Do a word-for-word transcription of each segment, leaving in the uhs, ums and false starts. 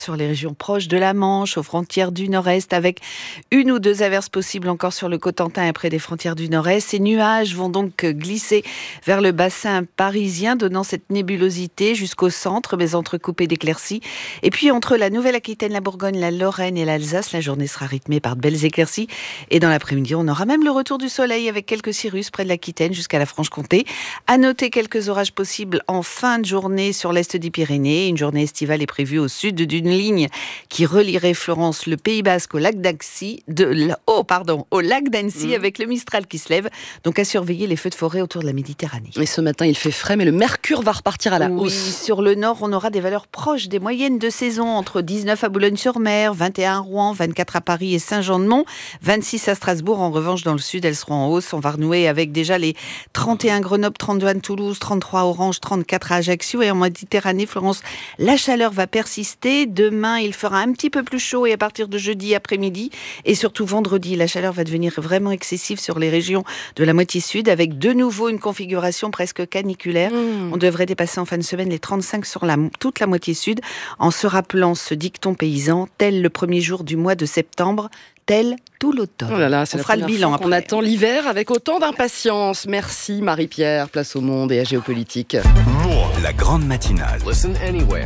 Sur les régions proches de la Manche, aux frontières du Nord-Est, avec une ou deux averses possibles encore sur le Cotentin et près des frontières du Nord-Est. Ces nuages vont donc glisser vers le bassin parisien, donnant cette nébulosité jusqu'au centre, mais entrecoupée d'éclaircies. Et puis entre la Nouvelle-Aquitaine, la Bourgogne, la Lorraine et l'Alsace, la journée sera rythmée par de belles éclaircies. Et dans l'après-midi, on aura même le retour du soleil avec quelques cirrus près de l'Aquitaine jusqu'à la Franche-Comté. À noter quelques orages possibles en fin de journée sur l'est des Pyrénées. Une journée estivale est prévue au sud d'une ligne qui relierait Florence, le Pays Basque, au lac d'Annecy, de, oh, pardon, au lac d'Annecy, mmh. avec le Mistral qui se lève. Donc à surveiller les feux de forêt autour de la Méditerranée. Et ce matin, il fait frais, mais le mercure va repartir à la oui, hausse. Sur le nord, on aura des valeurs proches des moyennes de saison, entre dix-neuf à Boulogne-sur-Mer, vingt et un à Rouen, vingt-quatre à Paris et Saint-Jean-de-Mont, vingt-six à Strasbourg. En revanche, dans le sud, elles seront en hausse. On va renouer avec déjà les trente et un Grenoble, trente-deux à Toulouse, trente-trois à Orange, trente-quatre à Ajaccio. Et en Méditerranée, Florence, la chaleur va persister. Demain, il fera un petit peu plus chaud et à partir de jeudi après-midi et surtout vendredi, la chaleur va devenir vraiment excessive sur les régions de la moitié sud avec de nouveau une configuration presque caniculaire. Mmh. On devrait dépasser en fin de semaine les trente-cinq sur la, toute la moitié sud en se rappelant ce dicton paysan, tel le premier jour du mois de septembre, tel tout l'automne. Oh là là, c'est on la fera le bilan après. On attend l'hiver avec autant d'impatience. Merci Marie-Pierre, place au monde et à géopolitique. La grande matinale. Listen anywhere.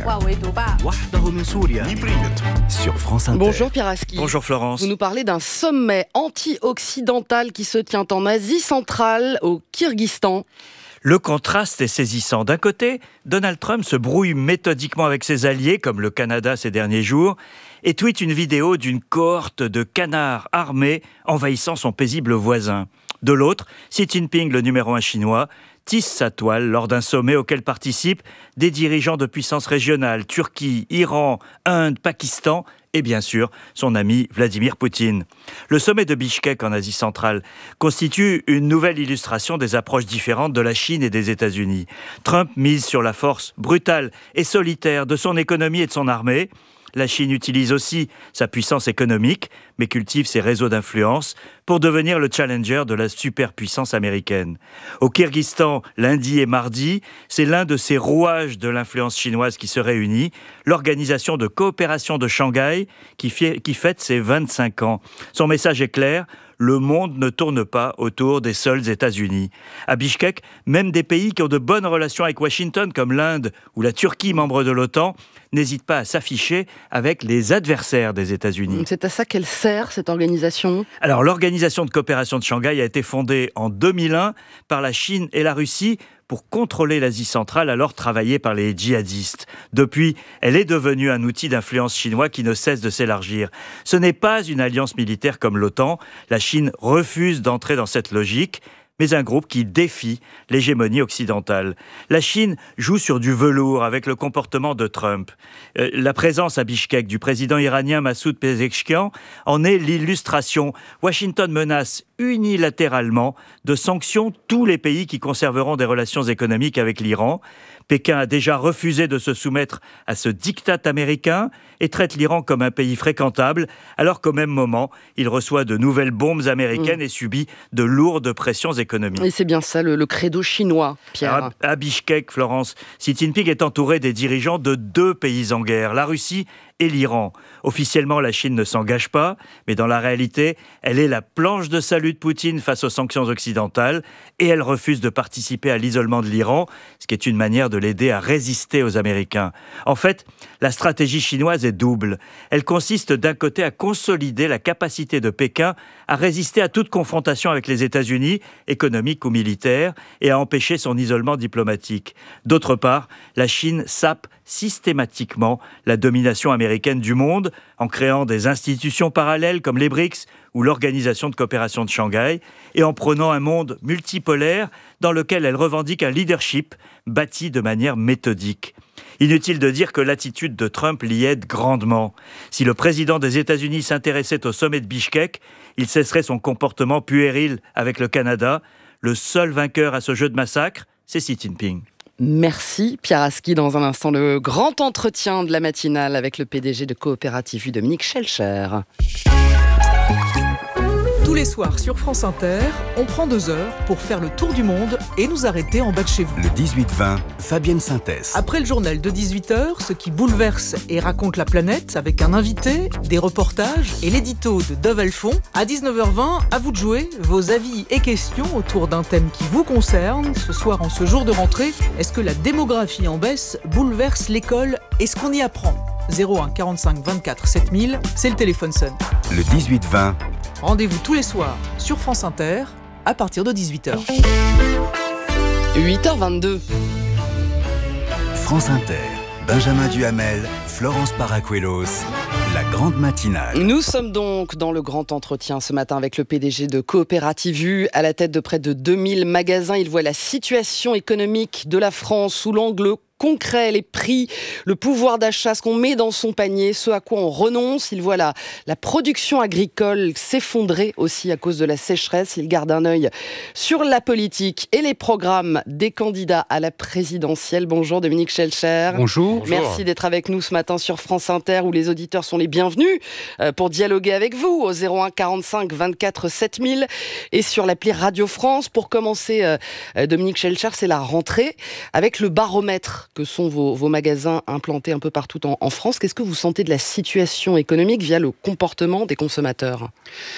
Sur France Inter. Bonjour Pierre Aski. Bonjour Florence. Vous nous parlez d'un sommet anti-occidental qui se tient en Asie centrale, au Kyrgyzstan. Le contraste est saisissant. D'un côté, Donald Trump se brouille méthodiquement avec ses alliés, comme le Canada ces derniers jours, et tweet une vidéo d'une cohorte de canards armés envahissant son paisible voisin. De l'autre, Xi Jinping, le numéro un chinois, tisse sa toile lors d'un sommet auquel participent des dirigeants de puissances régionales, Turquie, Iran, Inde, Pakistan et bien sûr son ami Vladimir Poutine. Le sommet de Bichkek en Asie centrale constitue une nouvelle illustration des approches différentes de la Chine et des États-Unis. Trump mise sur la force brutale et solitaire de son économie et de son armée. La Chine utilise aussi sa puissance économique, mais cultive ses réseaux d'influence pour devenir le challenger de la superpuissance américaine. Au Kyrgyzstan, lundi et mardi, c'est l'un de ces rouages de l'influence chinoise qui se réunit, l'Organisation de coopération de Shanghai, qui, fi- qui fête ses vingt-cinq ans. Son message est clair. Le monde ne tourne pas autour des seuls États-Unis. À Bichkek, même des pays qui ont de bonnes relations avec Washington, comme l'Inde ou la Turquie, membre de l'OTAN, n'hésitent pas à s'afficher avec les adversaires des États-Unis. C'est à ça qu'elle sert, cette organisation ? Alors, l'Organisation de coopération de Shanghai a été fondée en deux mille un par la Chine et la Russie pour contrôler l'Asie centrale, alors travaillée par les djihadistes. Depuis, elle est devenue un outil d'influence chinois qui ne cesse de s'élargir. Ce n'est pas une alliance militaire comme l'OTAN. La Chine refuse d'entrer dans cette logique, mais un groupe qui défie l'hégémonie occidentale. La Chine joue sur du velours avec le comportement de Trump. Euh, la présence à Bichkek du président iranien Massoud Pezeshkian en est l'illustration. Washington menace unilatéralement de sanctions tous les pays qui conserveront des relations économiques avec l'Iran. Pékin a déjà refusé de se soumettre à ce diktat américain et traite l'Iran comme un pays fréquentable, alors qu'au même moment, il reçoit de nouvelles bombes américaines mmh. et subit de lourdes pressions économiques. Et c'est bien ça, le, le credo chinois, Pierre. À, à Bichkek, Florence, Xi Jinping est entouré des dirigeants de deux pays en guerre, la Russie et l'Iran. Officiellement, la Chine ne s'engage pas, mais dans la réalité, elle est la planche de salut de Poutine face aux sanctions occidentales et elle refuse de participer à l'isolement de l'Iran, ce qui est une manière de l'aider à résister aux Américains. En fait, la stratégie chinoise est double. Elle consiste d'un côté à consolider la capacité de Pékin à résister à toute confrontation avec les États-Unis, économique ou militaire, et à empêcher son isolement diplomatique. D'autre part, la Chine sape systématiquement la domination américaine du monde en créant des institutions parallèles comme les BRICS ou l'Organisation de coopération de Shanghai et en prenant un monde multipolaire dans lequel elle revendique un leadership bâti de manière méthodique. Inutile de dire que l'attitude de Trump l'y aide grandement. Si le président des États-Unis s'intéressait au sommet de Bichkek, il cesserait son comportement puéril avec le Canada. Le seul vainqueur à ce jeu de massacre, c'est Xi Jinping. Merci Pierre Aski. Dans un instant, le grand entretien de la matinale avec le P D G de Coopérative U, Dominique Schelcher. Tous les soirs sur France Inter, on prend deux heures pour faire le tour du monde et nous arrêter en bas de chez vous. Le dix-huit vingt, Fabienne Synthèse. Après le journal de dix-huit heures, ce qui bouleverse et raconte la planète avec un invité, des reportages et l'édito de Dove Alphon. À dix-neuf heures vingt, à vous de jouer vos avis et questions autour d'un thème qui vous concerne. Ce soir, en ce jour de rentrée, est-ce que la démographie en baisse bouleverse l'école et ce qu'on y apprend ? zéro un quarante-cinq vingt-quatre sept mille, c'est le téléphone sonne. Le dix-huit vingt. Rendez-vous tous les soirs sur France Inter à partir de dix-huit heures. huit heures vingt-deux. France Inter, Benjamin Duhamel, Florence Paracuelos, la grande matinale. Nous sommes donc dans le grand entretien ce matin avec le P D G de Coopérative U. À la tête de près de deux mille magasins, il voit la situation économique de la France sous l'angle concret, les prix, le pouvoir d'achat, ce qu'on met dans son panier, ce à quoi on renonce. Il voit la, la production agricole s'effondrer aussi à cause de la sécheresse. Il garde un œil sur la politique et les programmes des candidats à la présidentielle. Bonjour Dominique Schelcher. Bonjour. Merci d'être avec nous ce matin sur France Inter où les auditeurs sont les bienvenus pour dialoguer avec vous au zéro un quarante-cinq vingt-quatre sept mille et sur l'appli Radio France. Pour commencer, Dominique Schelcher, c'est la rentrée avec le baromètre que sont vos, vos magasins implantés un peu partout en, en France. Qu'est-ce que vous sentez de la situation économique via le comportement des consommateurs ?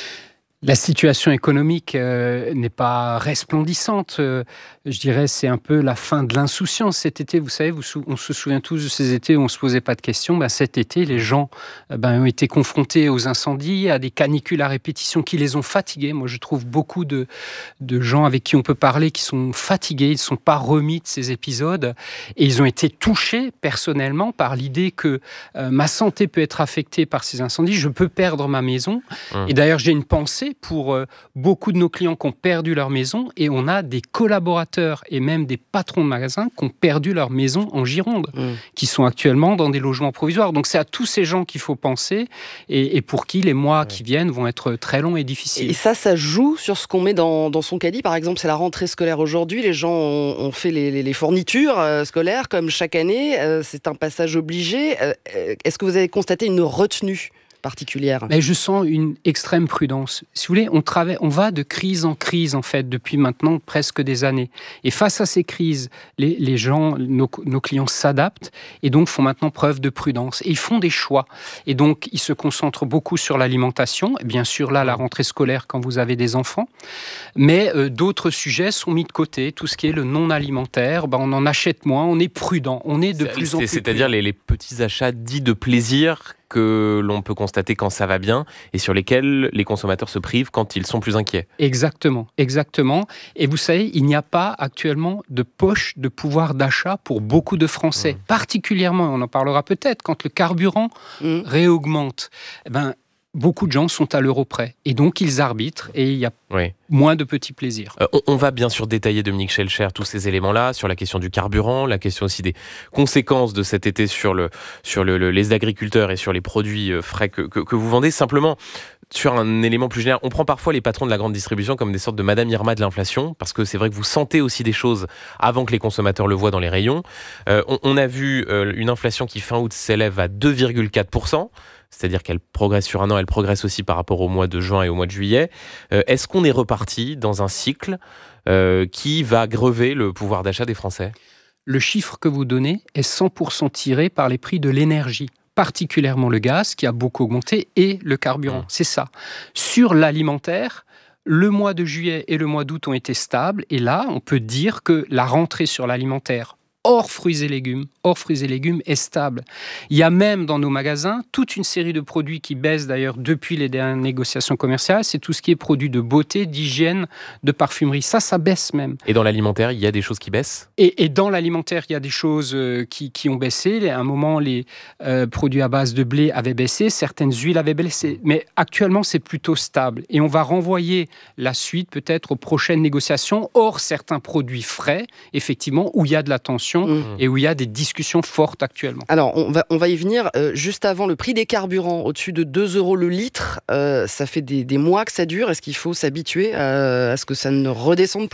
La situation économique euh, n'est pas resplendissante. Euh, je dirais c'est un peu la fin de l'insouciance cet été. Vous savez, vous, on se souvient tous de ces étés où on ne se posait pas de questions. Ben, cet été, les gens euh, ben, ont été confrontés aux incendies, à des canicules à répétition qui les ont fatigués. Moi, je trouve beaucoup de, de gens avec qui on peut parler qui sont fatigués. Ils ne sont pas remis de ces épisodes. Et ils ont été touchés personnellement par l'idée que euh, ma santé peut être affectée par ces incendies. Je peux perdre ma maison. Mmh. Et d'ailleurs, j'ai une pensée pour euh, beaucoup de nos clients qui ont perdu leur maison et on a des collaborateurs et même des patrons de magasins qui ont perdu leur maison en Gironde, mmh. qui sont actuellement dans des logements provisoires. Donc c'est à tous ces gens qu'il faut penser et, et pour qui les mois ouais. qui viennent vont être très longs et difficiles. Et ça, ça joue sur ce qu'on met dans, dans son caddie. Par exemple, c'est la rentrée scolaire aujourd'hui. Les gens ont, ont fait les, les, les fournitures euh, scolaires comme chaque année. Euh, c'est un passage obligé. Euh, est-ce que vous avez constaté une retenue particulière? Mais je sens une extrême prudence. Si vous voulez, on travaille, on va de crise en crise en fait depuis maintenant presque des années. Et face à ces crises, les, les gens, nos, nos clients s'adaptent et donc font maintenant preuve de prudence. Et ils font des choix. Et donc ils se concentrent beaucoup sur l'alimentation. Et bien sûr là, la rentrée scolaire quand vous avez des enfants. Mais euh, d'autres sujets sont mis de côté. Tout ce qui est le non alimentaire, ben, on en achète moins. On est prudent. On est de c'est, plus c'est, en plus. C'est-à-dire les, les petits achats dits de plaisir que l'on peut constater quand ça va bien et sur lesquels les consommateurs se privent quand ils sont plus inquiets. Exactement, exactement. Et vous savez, il n'y a pas actuellement de poche de pouvoir d'achat pour beaucoup de Français. Mmh. Particulièrement, on en parlera peut-être, quand le carburant mmh. réaugmente. Eh ben, beaucoup de gens sont à l'euro près. Et donc, ils arbitrent et il y a oui. moins de petits plaisirs. Euh, on, on va bien sûr détailler, Dominique Schelcher, tous ces éléments-là, sur la question du carburant, la question aussi des conséquences de cet été sur, le, sur le, le, les agriculteurs et sur les produits frais que, que, que vous vendez. Simplement, sur un élément plus général, on prend parfois les patrons de la grande distribution comme des sortes de Madame Irma de l'inflation, parce que c'est vrai que vous sentez aussi des choses avant que les consommateurs le voient dans les rayons. Euh, on, on a vu euh, une inflation qui, fin août, s'élève à deux virgule quatre pour cent. C'est-à-dire qu'elle progresse sur un an, elle progresse aussi par rapport au mois de juin et au mois de juillet. Euh, est-ce qu'on est reparti dans un cycle euh, qui va grever le pouvoir d'achat des Français ? Le chiffre que vous donnez est cent pour cent tiré par les prix de l'énergie, particulièrement le gaz qui a beaucoup augmenté et le carburant. Mmh. C'est ça. Sur l'alimentaire, le mois de juillet et le mois d'août ont été stables et là, on peut dire que la rentrée sur l'alimentaire hors fruits et légumes, hors fruits et légumes est stable. Il y a même dans nos magasins toute une série de produits qui baissent d'ailleurs depuis les dernières négociations commerciales. C'est tout ce qui est produits de beauté, d'hygiène, de parfumerie. Ça, ça baisse même. Et dans l'alimentaire, il y a des choses qui baissent ? Et, et dans l'alimentaire, il y a des choses euh, qui, qui ont baissé. À un moment, les euh, produits à base de blé avaient baissé, certaines huiles avaient baissé. Mais actuellement, c'est plutôt stable. Et on va renvoyer la suite peut-être aux prochaines négociations, hors certains produits frais, effectivement, où il y a de la tension. Mmh. Et où il y a des discussions fortes actuellement. Alors, on va, on va y venir. Euh, juste avant, le prix des carburants, au-dessus de deux euros le litre, euh, ça fait des, des mois que ça dure. Est-ce qu'il faut s'habituer à, à ce que ça ne redescende plus ?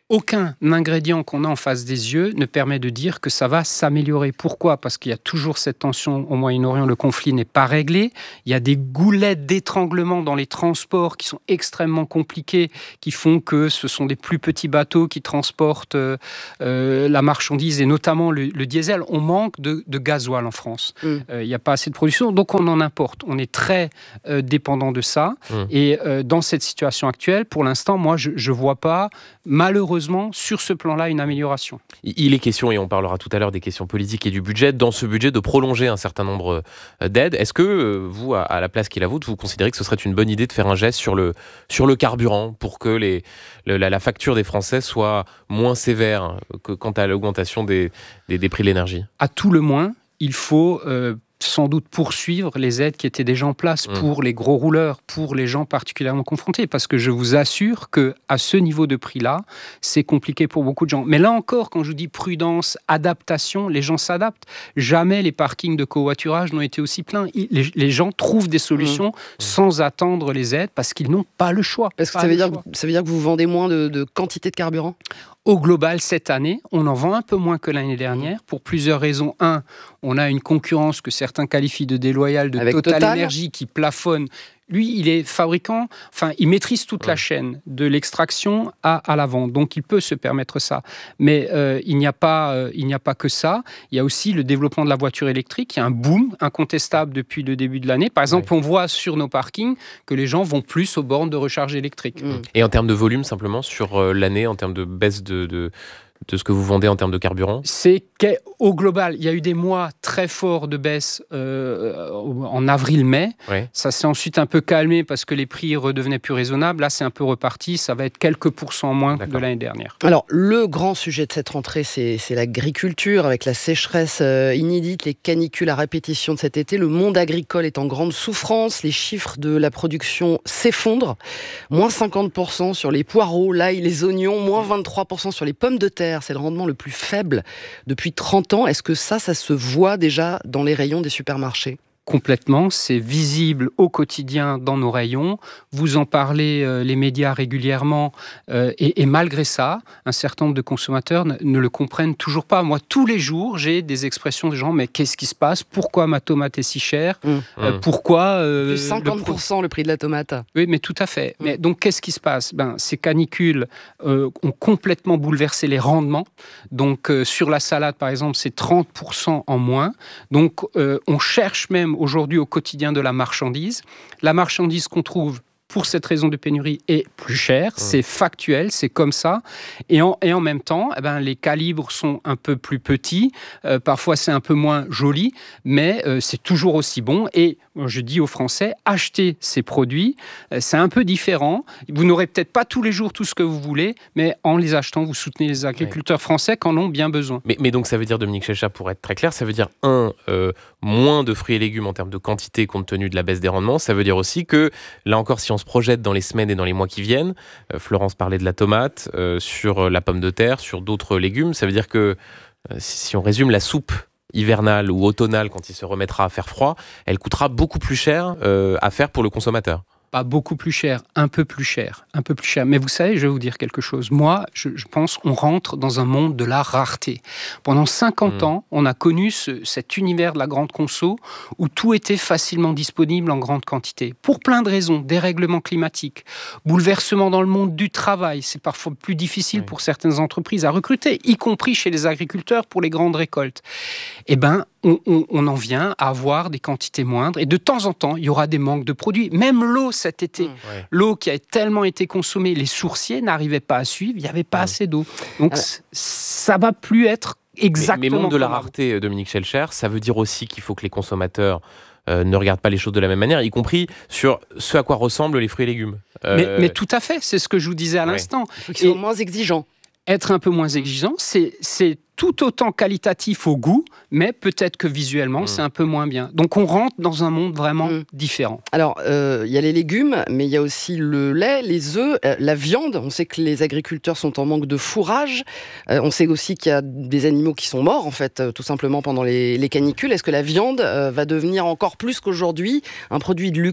aucun ingrédient qu'on a en face des yeux ne permet de dire que ça va s'améliorer. Pourquoi ? Parce qu'il y a toujours cette tension au Moyen-Orient, le conflit n'est pas réglé. Il y a des goulettes d'étranglement dans les transports qui sont extrêmement compliqués, qui font que ce sont des plus petits bateaux qui transportent euh, euh, la marchandise et notamment le, le diesel. On manque de, de gasoil en France. Mm. Euh, il n'y a pas assez de production, donc on en importe. On est très euh, dépendant de ça. Mm. Et euh, dans cette situation actuelle, pour l'instant, moi, je ne vois pas, malheureusement, sur ce plan-là, une amélioration. Il est question, et on parlera tout à l'heure des questions politiques et du budget, dans ce budget de prolonger un certain nombre d'aides. Est-ce que vous, à la place qui est la vôtre, vous considérez que ce serait une bonne idée de faire un geste sur le, sur le carburant pour que les, le, la, la facture des Français soit moins sévère que quant à l'augmentation des, des, des prix de l'énergie ? À tout le moins, il faut... Euh, sans doute poursuivre les aides qui étaient déjà en place pour mmh. les gros rouleurs, pour les gens particulièrement confrontés, parce que je vous assure qu'à ce niveau de prix-là, c'est compliqué pour beaucoup de gens. Mais là encore, quand je vous dis prudence, adaptation, les gens s'adaptent. Jamais les parkings de covoiturage n'ont été aussi pleins. Les, les gens trouvent des solutions mmh. sans attendre les aides, parce qu'ils n'ont pas le choix. Est-ce que ça veut, dire, ça veut dire que vous vendez moins de, de quantité de carburant ? Au global, cette année, on en vend un peu moins que l'année dernière, pour plusieurs raisons. Un, on a une concurrence que certains qualifient de déloyale de Total, Total Energy qui plafonne. Lui, il est fabricant, enfin, il maîtrise toute ouais. la chaîne, de l'extraction à, à la vente. Donc, il peut se permettre ça. Mais euh, il n'y a pas, euh, il n'y a pas que ça. Il y a aussi le développement de la voiture électrique. Il y a un boom incontestable depuis le début de l'année. Par exemple, ouais. on voit sur nos parkings que les gens vont plus aux bornes de recharge électrique. Mmh. Et en termes de volume, simplement, sur euh, l'année, en termes de baisse de... de... de ce que vous vendez en termes de carburant ? C'est qu'au global, il y a eu des mois très forts de baisse euh, en avril-mai. Oui. Ça s'est ensuite un peu calmé parce que les prix redevenaient plus raisonnables. Là, c'est un peu reparti. Ça va être quelques pourcents en moins D'accord. de l'année dernière. Alors, le grand sujet de cette rentrée, c'est, c'est l'agriculture. Avec la sécheresse euh, inédite, les canicules à répétition de cet été, le monde agricole est en grande souffrance. Les chiffres de la production s'effondrent. moins cinquante pour cent sur les poireaux, l'ail, les oignons. moins vingt-trois pour cent sur les pommes de terre. C'est le rendement le plus faible depuis trente ans. Est-ce que ça, ça se voit déjà dans les rayons des supermarchés ? Complètement, c'est visible au quotidien dans nos rayons. Vous en parlez, euh, les médias régulièrement, euh, et, et malgré ça, un certain nombre de consommateurs ne, ne le comprennent toujours pas. Moi, tous les jours, j'ai des expressions de gens, mais qu'est-ce qui se passe ? Pourquoi ma tomate est si chère ? mmh. euh, Pourquoi euh, Plus cinquante pour cent le, pro... le prix de la tomate. Oui, mais tout à fait. Mmh. Mais donc, qu'est-ce qui se passe ? Ben, ces canicules euh, ont complètement bouleversé les rendements. Donc, euh, sur la salade, par exemple, c'est trente pour cent en moins. Donc, euh, on cherche même aujourd'hui au quotidien de la marchandise. La marchandise qu'on trouve pour cette raison de pénurie est plus chère, mmh. c'est factuel, c'est comme ça. Et en, et en même temps, eh ben, les calibres sont un peu plus petits, euh, parfois c'est un peu moins joli, mais euh, c'est toujours aussi bon. Et je dis aux Français, achetez ces produits, euh, c'est un peu différent. Vous n'aurez peut-être pas tous les jours tout ce que vous voulez, mais en les achetant, vous soutenez les agriculteurs ouais. français qui en ont bien besoin. Mais, mais donc ça veut dire, Dominique Schelcher, pour être très clair, ça veut dire, un, euh, moins de fruits et légumes en termes de quantité compte tenu de la baisse des rendements. Ça veut dire aussi que, là encore, si on se projette dans les semaines et dans les mois qui viennent, euh, Florence parlait de la tomate, euh, sur la pomme de terre, sur d'autres légumes, ça veut dire que, euh, si on résume, la soupe hivernale ou automnale, quand il se remettra à faire froid, elle coûtera beaucoup plus cher euh, à faire pour le consommateur. Pas beaucoup plus cher, un peu plus cher, un peu plus cher. Mais vous savez, je vais vous dire quelque chose. Moi, je, je pense qu'on rentre dans un monde de la rareté. Pendant cinquante mmh. ans, on a connu ce, cet univers de la grande conso où tout était facilement disponible en grande quantité. Pour plein de raisons, dérèglement climatique, bouleversement dans le monde du travail. C'est parfois plus difficile oui. pour certaines entreprises à recruter, y compris chez les agriculteurs pour les grandes récoltes. Eh bien, On, on, on en vient à avoir des quantités moindres et de temps en temps, il y aura des manques de produits. Même l'eau cet été, mmh, ouais. l'eau qui a tellement été consommée, les sourciers n'arrivaient pas à suivre, il n'y avait pas mmh. assez d'eau. Donc Alors, ça ne va plus être exactement... Mais, mais monde de la rareté, Dominique Schelcher, ça veut dire aussi qu'il faut que les consommateurs euh, ne regardent pas les choses de la même manière, y compris sur ce à quoi ressemblent les fruits et légumes. Euh... Mais, mais tout à fait, c'est ce que je vous disais à ouais. l'instant. Il faut qu'ils soient moins exigeants. Être un peu moins exigeant, c'est... c'est tout autant qualitatif au goût, mais peut-être que visuellement, mmh. c'est un peu moins bien. Donc, on rentre dans un monde vraiment mmh. différent. Alors, il euh, y a les légumes, mais il y a aussi le lait, les œufs, euh, la viande. On sait que les agriculteurs sont en manque de fourrage. Euh, on sait aussi qu'il y a des animaux qui sont morts, en fait, euh, tout simplement pendant les, les canicules. Est-ce que la viande euh, va devenir encore plus qu'aujourd'hui un produit de luxe ?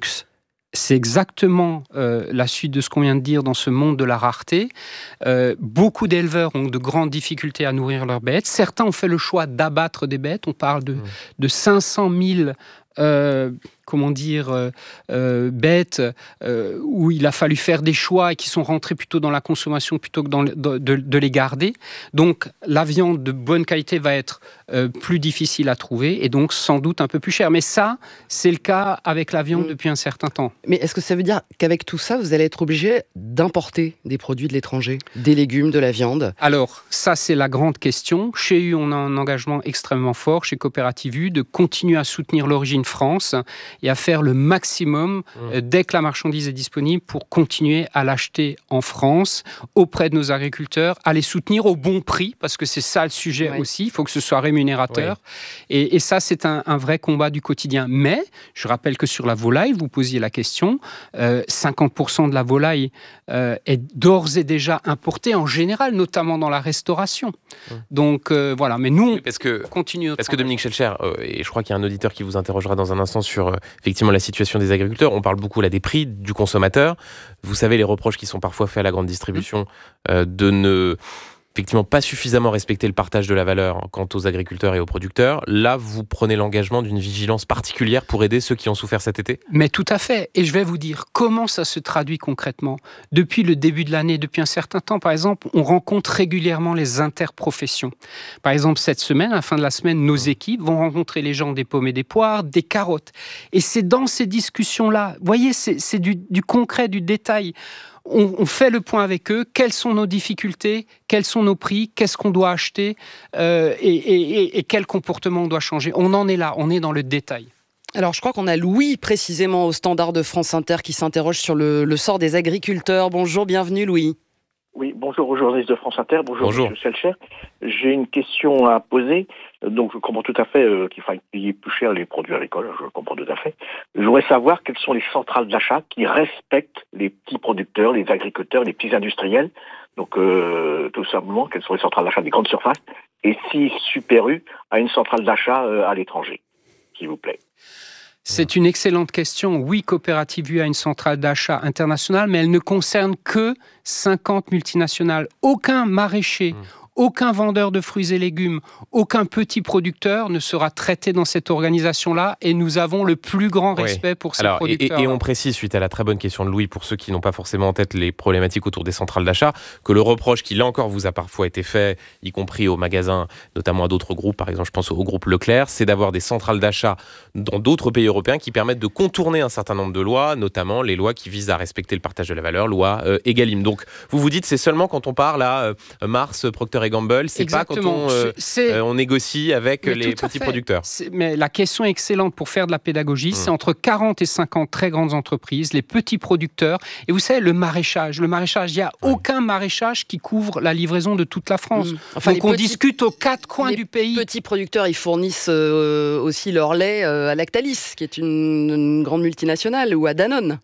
c'est exactement euh, la suite de ce qu'on vient de dire dans ce monde de la rareté. Euh, beaucoup d'éleveurs ont de grandes difficultés à nourrir leurs bêtes. Certains ont fait le choix d'abattre des bêtes. On parle de, mmh. de cinq cent mille euh, comment dire, euh, euh, bêtes euh, où il a fallu faire des choix et qui sont rentrés plutôt dans la consommation plutôt que dans le, de, de, de les garder. Donc la viande de bonne qualité va être euh, plus difficile à trouver et donc sans doute un peu plus chère. Mais ça, c'est le cas avec la viande mmh. depuis un certain temps. Mais est-ce que ça veut dire qu'avec tout ça, vous allez être obligé d'importer des produits de l'étranger, des légumes, de la viande ? Alors, ça, c'est la grande question. Chez U, on a un engagement extrêmement fort, chez Coopérative U, de continuer à soutenir l'origine France et à faire le maximum mmh. dès que la marchandise est disponible pour continuer à l'acheter en France auprès de nos agriculteurs, à les soutenir au bon prix, parce que c'est ça le sujet oui. aussi, il faut que ce soit rémunérateur. Oui. Et, et ça, c'est un, un vrai combat du quotidien. Mais, je rappelle que sur la volaille, vous posiez la question, euh, cinquante pour cent de la volaille euh, est d'ores et déjà importée en général, notamment dans la restauration. Mmh. Donc euh, voilà, mais nous, on parce que, continue notre Parce que Dominique Schelcher, euh, et je crois qu'il y a un auditeur qui vous interrogera dans un instant sur euh, effectivement la situation des agriculteurs. On parle beaucoup là des prix du consommateur. Vous savez les reproches qui sont parfois faits à la grande distribution mmh. euh, de ne effectivement pas suffisamment respecter le partage de la valeur quant aux agriculteurs et aux producteurs. Là, vous prenez l'engagement d'une vigilance particulière pour aider ceux qui ont souffert cet été ? Mais tout à fait. Et je vais vous dire comment ça se traduit concrètement. Depuis le début de l'année, depuis un certain temps, par exemple, on rencontre régulièrement les interprofessions. Par exemple, cette semaine, à la fin de la semaine, nos équipes vont rencontrer les gens des pommes et des poires, des carottes. Et c'est dans ces discussions-là, vous voyez, c'est, c'est du, du concret, du détail. On, on fait le point avec eux, quelles sont nos difficultés, quels sont nos prix, qu'est-ce qu'on doit acheter euh, et, et, et quel comportement on doit changer. On en est là, on est dans le détail. Alors, je crois qu'on a Louis, précisément, au standard de France Inter, qui s'interroge sur le, le sort des agriculteurs. Bonjour, bienvenue Louis. Oui, bonjour aux journalistes de France Inter, bonjour, bonjour. Monsieur Schelcher. J'ai une question à poser. Donc, je comprends tout à fait euh, qu'il faille payer plus cher les produits agricoles, je le comprends tout à fait. Je voudrais savoir quelles sont les centrales d'achat qui respectent les petits producteurs, les agriculteurs, les petits industriels. Donc, euh, tout simplement, quelles sont les centrales d'achat des grandes surfaces et si Super U a une centrale d'achat euh, à l'étranger, s'il vous plaît. C'est une excellente question. Oui, Coopérative U a une centrale d'achat internationale, mais elle ne concerne que cinquante multinationales. Aucun maraîcher, mmh. aucun vendeur de fruits et légumes, aucun petit producteur ne sera traité dans cette organisation-là et nous avons le plus grand respect oui. pour ces Alors, producteurs. Et, et on précise, suite à la très bonne question de Louis, pour ceux qui n'ont pas forcément en tête les problématiques autour des centrales d'achat, que le reproche qui, là encore, vous a parfois été fait, y compris aux magasins, notamment à d'autres groupes, par exemple, je pense au groupe Leclerc, c'est d'avoir des centrales d'achat dans d'autres pays européens qui permettent de contourner un certain nombre de lois, notamment les lois qui visent à respecter le partage de la valeur, loi euh, Egalim. Donc, vous vous dites, c'est seulement quand on parle à euh, Mars, Procter et Gamble, c'est Exactement. pas quand on, euh, c'est... Euh, on négocie avec mais les petits producteurs. C'est... Mais la question est excellente pour faire de la pédagogie. Mmh. C'est entre quarante et cinquante très grandes entreprises, les petits producteurs. Et vous savez, le maraîchage. Le maraîchage, il n'y a ouais. aucun maraîchage qui couvre la livraison de toute la France. Mmh. Enfin, Donc on petits... discute aux quatre coins les du pays. Les petits producteurs, ils fournissent euh, aussi leur lait euh, à Lactalis, qui est une, une grande multinationale, ou à Danone.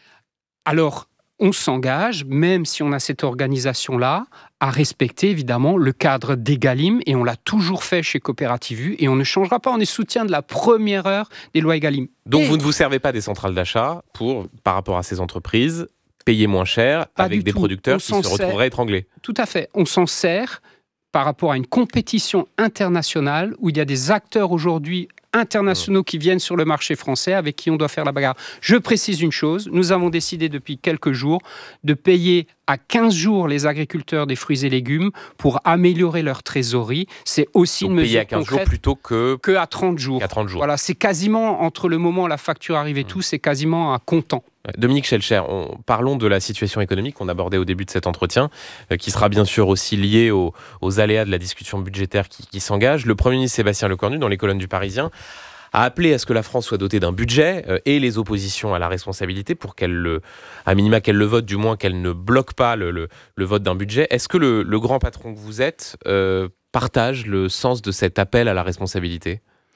Alors, on s'engage, même si on a cette organisation-là, à respecter évidemment le cadre d'Egalim, et on l'a toujours fait chez Coopérative U, et on ne changera pas. On est soutien de la première heure des lois Egalim. Donc et... vous ne vous servez pas des centrales d'achat pour, par rapport à ces entreprises, payer moins cher pas avec des tout. producteurs on qui se sert... retrouveraient étranglés. Tout à fait. On s'en sert par rapport à une compétition internationale où il y a des acteurs aujourd'hui internationaux qui viennent sur le marché français avec qui on doit faire la bagarre. Je précise une chose, nous avons décidé depuis quelques jours de payer à quinze jours les agriculteurs des fruits et légumes pour améliorer leur trésorerie. C'est aussi Donc une mesure payer à quinze jours plutôt que... que à trente jours. À trente jours. Voilà, c'est quasiment, entre le moment où la facture arrive et mmh. tout, c'est quasiment à comptant. Dominique Schelcher, on, parlons de la situation économique qu'on abordait au début de cet entretien, euh, qui sera bien sûr aussi liée aux, aux aléas de la discussion budgétaire qui, qui s'engage. Le Premier ministre Sébastien Lecornu, dans les colonnes du Parisien, a appelé à ce que la France soit dotée d'un budget euh, et les oppositions à la responsabilité pour qu'elle le, à minima qu'elle le vote, du moins qu'elle ne bloque pas le, le, le vote d'un budget. Est-ce que le, le grand patron que vous êtes euh, partage le sens de cet appel à la responsabilité ?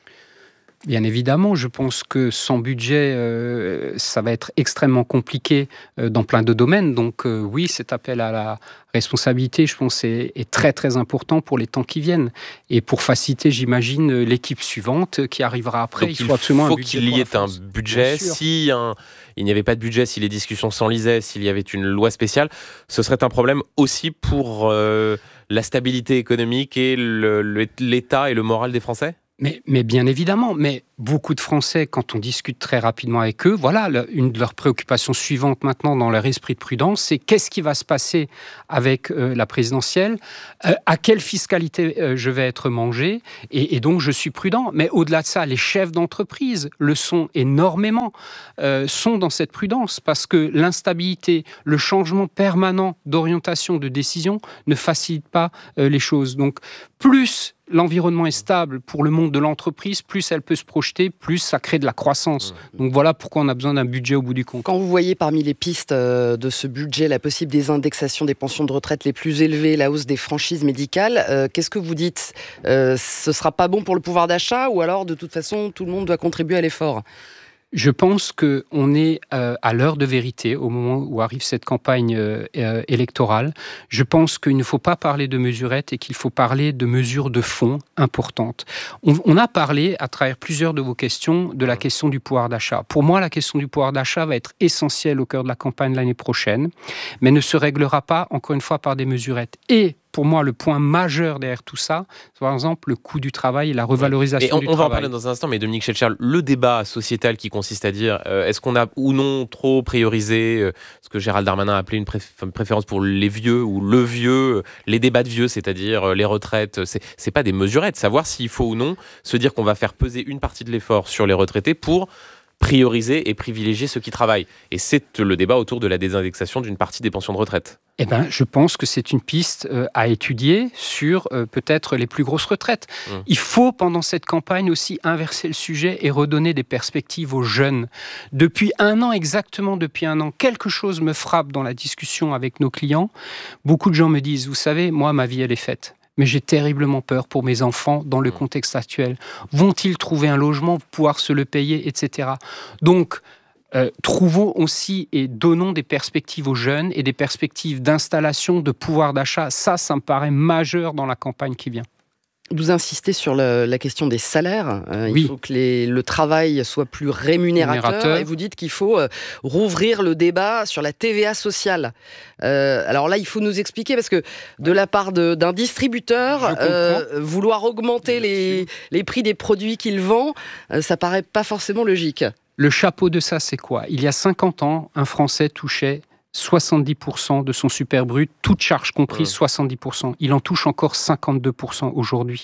Bien évidemment, je pense que sans budget, euh, ça va être extrêmement compliqué euh, dans plein de domaines. Donc euh, oui, cet appel à la responsabilité, je pense, est, est très très important pour les temps qui viennent. Et pour faciliter, j'imagine, l'équipe suivante qui arrivera après. Donc, il faut absolument faut un budget qu'il y ait un France. budget. Si un, il n'y avait pas de budget, si les discussions s'enlisaient, s'il y avait une loi spéciale, ce serait un problème aussi pour euh, la stabilité économique et le, le, l'État et le moral des Français ? Mais, mais bien évidemment, mais beaucoup de Français, quand on discute très rapidement avec eux, voilà, une de leurs préoccupations suivantes maintenant dans leur esprit de prudence, c'est qu'est-ce qui va se passer avec euh, la présidentielle, euh, à quelle fiscalité euh, je vais être mangé, et, et donc je suis prudent. Mais au-delà de ça, les chefs d'entreprise le sont énormément, euh, sont dans cette prudence, parce que l'instabilité, le changement permanent d'orientation, de décision, ne facilite pas euh, les choses. Donc, plus l'environnement est stable pour le monde de l'entreprise, plus elle peut se projeter, plus ça crée de la croissance. Donc voilà pourquoi on a besoin d'un budget au bout du compte. Quand vous voyez parmi les pistes de ce budget la possible désindexation des pensions de retraite les plus élevées, la hausse des franchises médicales, euh, qu'est-ce que vous dites ? euh, Ce ne sera pas bon pour le pouvoir d'achat, ou alors de toute façon tout le monde doit contribuer à l'effort ? Je pense qu'on est euh, à l'heure de vérité, au moment où arrive cette campagne euh, euh, électorale. Je pense qu'il ne faut pas parler de mesurettes et qu'il faut parler de mesures de fond importantes. On, on a parlé, à travers plusieurs de vos questions, de la question du pouvoir d'achat. Pour moi, la question du pouvoir d'achat va être essentielle au cœur de la campagne l'année prochaine, mais ne se réglera pas, encore une fois, par des mesurettes. Et pour moi, le point majeur derrière tout ça, c'est par exemple le coût du travail et la revalorisation et on, du on travail. On va en parler dans un instant, mais Dominique Schelcher, le débat sociétal qui consiste à dire euh, est-ce qu'on a ou non trop priorisé euh, ce que Gérald Darmanin a appelé une, préf- une préférence pour les vieux ou le vieux, euh, les débats de vieux, c'est-à-dire euh, les retraites, c'est, c'est pas des mesurettes. Savoir s'il faut ou non se dire qu'on va faire peser une partie de l'effort sur les retraités pour prioriser et privilégier ceux qui travaillent. Et c'est le débat autour de la désindexation d'une partie des pensions de retraite. Eh ben, je pense que c'est une piste euh, à étudier sur euh, peut-être les plus grosses retraites. Mmh. Il faut, pendant cette campagne aussi, inverser le sujet et redonner des perspectives aux jeunes. Depuis un an, exactement depuis un an, quelque chose me frappe dans la discussion avec nos clients. Beaucoup de gens me disent, vous savez, moi, ma vie, elle est faite. Mais j'ai terriblement peur pour mes enfants dans le contexte actuel. Vont-ils trouver un logement, pouvoir se le payer, et cetera. Donc, euh, trouvons aussi et donnons des perspectives aux jeunes et des perspectives d'installation, de pouvoir d'achat. Ça, ça me paraît majeur dans la campagne qui vient. Vous insistez sur le, la question des salaires. Euh, oui. Il faut que les, le travail soit plus rémunérateur. rémunérateur. Et vous dites qu'il faut euh, rouvrir le débat sur la T V A sociale. Euh, alors là, il faut nous expliquer, parce que de la part de, d'un distributeur, euh, vouloir augmenter les, les prix des produits qu'il vend, euh, ça paraît pas forcément logique. Le chapeau de ça, c'est quoi ? Il y a cinquante ans, un Français touchait soixante-dix pour cent de son super brut, toute charge comprise, mmh. soixante-dix pour cent. Il en touche encore cinquante-deux pour cent aujourd'hui.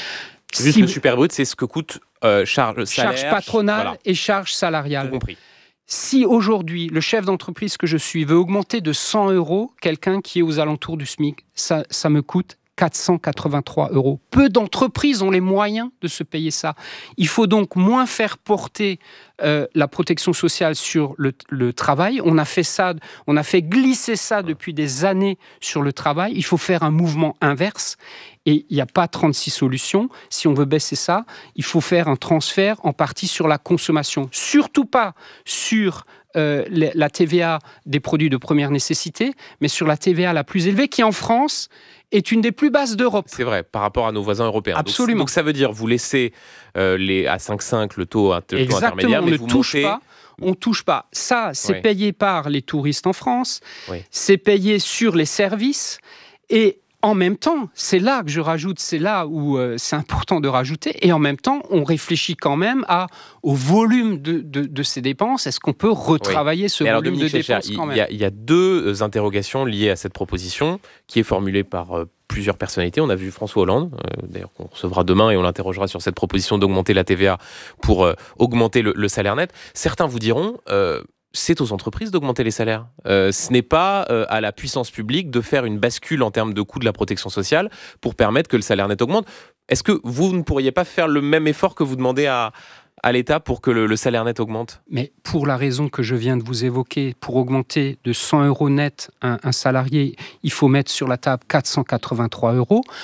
Juste si... le super brut, c'est ce que coûte euh, charge salaire, charge patronale voilà. et charge salariale. Tout compris. Si aujourd'hui, le chef d'entreprise que je suis veut augmenter de cent euros quelqu'un qui est aux alentours du SMIC, ça, ça me coûte quatre cent quatre-vingt-trois euros. Peu d'entreprises ont les moyens de se payer ça. Il faut donc moins faire porter euh, la protection sociale sur le, le travail. On a fait ça, on a fait glisser ça depuis des années sur le travail. Il faut faire un mouvement inverse. Et il n'y a pas trente-six solutions. Si on veut baisser ça, il faut faire un transfert en partie sur la consommation. Surtout pas sur euh, la T V A des produits de première nécessité, mais sur la T V A la plus élevée, qui en France est une des plus basses d'Europe. C'est vrai, par rapport à nos voisins européens. Absolument. Donc, donc ça veut dire, vous laissez euh, les, à cinq virgule cinq le taux, le taux intermédiaire, on mais ne vous touche montez... pas. On ne touche pas. Ça, c'est oui. payé par les touristes en France. Oui. C'est payé sur les services. Et en même temps, c'est là que je rajoute, c'est là où euh, c'est important de rajouter, et en même temps, on réfléchit quand même à, au volume de, de, de ces dépenses. Est-ce qu'on peut retravailler oui. ce Mais volume alors, de dépenses il, quand même il y, a, il y a deux interrogations liées à cette proposition, qui est formulée par euh, plusieurs personnalités. On a vu François Hollande, euh, d'ailleurs qu'on recevra demain, et on l'interrogera sur cette proposition d'augmenter la T V A pour euh, augmenter le, le salaire net. Certains vous diront... Euh, c'est aux entreprises d'augmenter les salaires. Euh, ce n'est pas euh, à la puissance publique de faire une bascule en termes de coût de la protection sociale pour permettre que le salaire net augmente. Est-ce que vous ne pourriez pas faire le même effort que vous demandez à, à l'État pour que le, le salaire net augmente ? Mais pour la raison que je viens de vous évoquer, pour augmenter de cent euros net un, un salarié, il faut mettre sur la table quatre cent quatre-vingt-trois euros.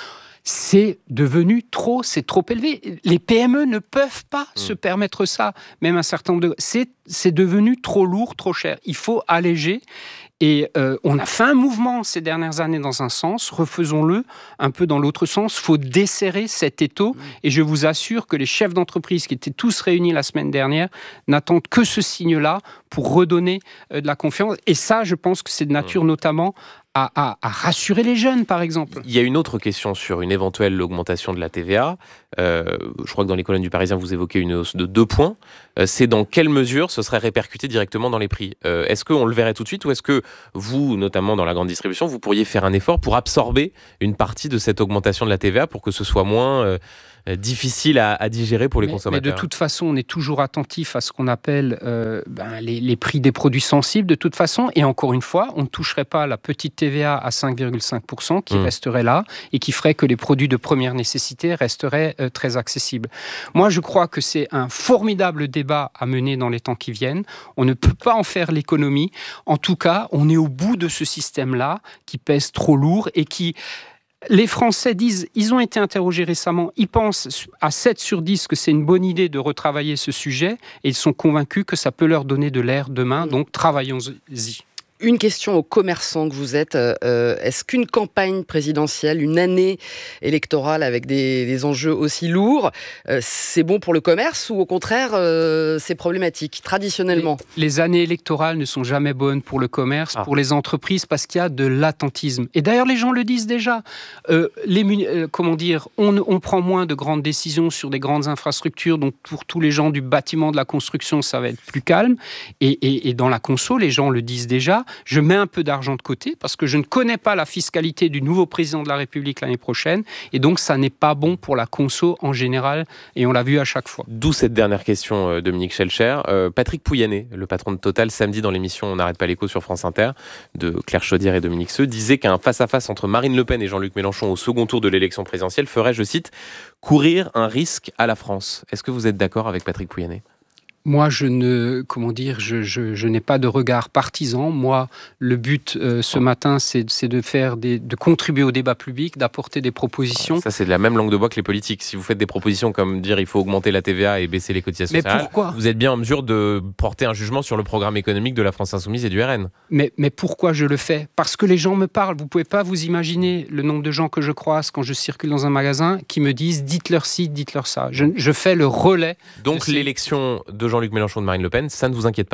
c'est devenu trop, c'est trop élevé. Les P M E ne peuvent pas mmh. se permettre ça, même un certain nombre de... C'est, c'est devenu trop lourd, trop cher. Il faut alléger. Et euh, on a fait un mouvement ces dernières années dans un sens, refaisons-le un peu dans l'autre sens. Il faut desserrer cet étau. Mmh. Et je vous assure que les chefs d'entreprise qui étaient tous réunis la semaine dernière n'attendent que ce signe-là pour redonner euh, de la confiance. Et ça, je pense que c'est de nature mmh. notamment à, à, à rassurer les jeunes, par exemple. Il y a une autre question sur une éventuelle augmentation de la T V A. Euh, je crois que dans les colonnes du Parisien, vous évoquez une hausse de deux points. Euh, c'est dans quelle mesure ce serait répercuté directement dans les prix ? euh, Est-ce qu'on le verrait tout de suite ou est-ce que vous, notamment dans la grande distribution, vous pourriez faire un effort pour absorber une partie de cette augmentation de la T V A pour que ce soit moins... Euh, difficile à, à digérer pour les mais, consommateurs. Mais de toute façon, on est toujours attentif à ce qu'on appelle euh, ben, les, les prix des produits sensibles, de toute façon. Et encore une fois, on ne toucherait pas la petite T V A à cinq virgule cinq pour cent qui mmh. resterait là et qui ferait que les produits de première nécessité resteraient euh, très accessibles. Moi, je crois que c'est un formidable débat à mener dans les temps qui viennent. On ne peut pas en faire l'économie. En tout cas, on est au bout de ce système-là qui pèse trop lourd et qui... Les Français disent, ils ont été interrogés récemment, ils pensent à sept sur dix que c'est une bonne idée de retravailler ce sujet et ils sont convaincus que ça peut leur donner de l'air demain, donc travaillons-y. Une question aux commerçants que vous êtes. Euh, est-ce qu'une campagne présidentielle, une année électorale avec des, des enjeux aussi lourds, euh, c'est bon pour le commerce ou au contraire, euh, c'est problématique, traditionnellement ? les, les années électorales ne sont jamais bonnes pour le commerce, ah. pour les entreprises, parce qu'il y a de l'attentisme. Et d'ailleurs, les gens le disent déjà. Euh, les, euh, comment dire, on, on prend moins de grandes décisions sur des grandes infrastructures, donc pour tous les gens du bâtiment, de la construction, ça va être plus calme. Et, et, et dans la conso, les gens le disent déjà. Je mets un peu d'argent de côté parce que je ne connais pas la fiscalité du nouveau président de la République l'année prochaine et donc ça n'est pas bon pour la conso en général et on l'a vu à chaque fois. D'où cette dernière question, euh, Dominique Schelcher. Euh, Patrick Pouyanné, le patron de Total, samedi dans l'émission On n'arrête pas l'écho sur France Inter de Claire Chaudière et Dominique Seux, disait qu'un face-à-face entre Marine Le Pen et Jean-Luc Mélenchon au second tour de l'élection présidentielle ferait, je cite, courir un risque à la France. Est-ce que vous êtes d'accord avec Patrick Pouyanné ? Moi, je ne, comment dire, je, je, je n'ai pas de regard partisan. Moi, le but euh, ce matin, c'est, c'est de faire des, de contribuer au débat public, d'apporter des propositions. Ça, c'est de la même langue de bois que les politiques. Si vous faites des propositions comme dire il faut augmenter la T V A et baisser les cotisations sociales, mais pourquoi ? Vous êtes bien en mesure de porter un jugement sur le programme économique de la France Insoumise et du R N. Mais, mais pourquoi je le fais ? Parce que les gens me parlent. Vous pouvez pas vous imaginer le nombre de gens que je croise quand je circule dans un magasin qui me disent dites-leur ci, dites-leur ça. Je, je fais le relais. Donc ces... l'élection de Jean-Luc Mélenchon, de Marine Le Pen, ça ne vous inquiète pas ?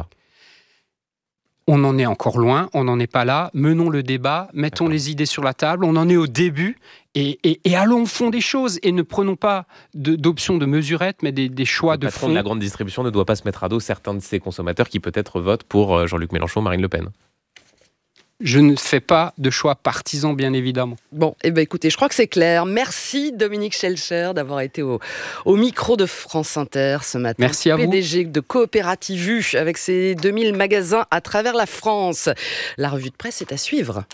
On en est encore loin, on n'en est pas là. Menons le débat, mettons D'accord. les idées sur la table. On en est au début et, et, et allons au fond des choses et ne prenons pas de, d'options de mesurette, mais des, des choix le de fond. Le patron de la grande distribution ne doit pas se mettre à dos certains de ses consommateurs qui peut-être votent pour Jean-Luc Mélenchon, Marine Le Pen. Je ne fais pas de choix partisans, bien évidemment. Bon, eh ben écoutez, je crois que c'est clair. Merci Dominique Schelcher d'avoir été au, au micro de France Inter ce matin. Merci à vous. P D G de Coopérative U avec ses deux mille magasins à travers la France. La revue de presse est à suivre.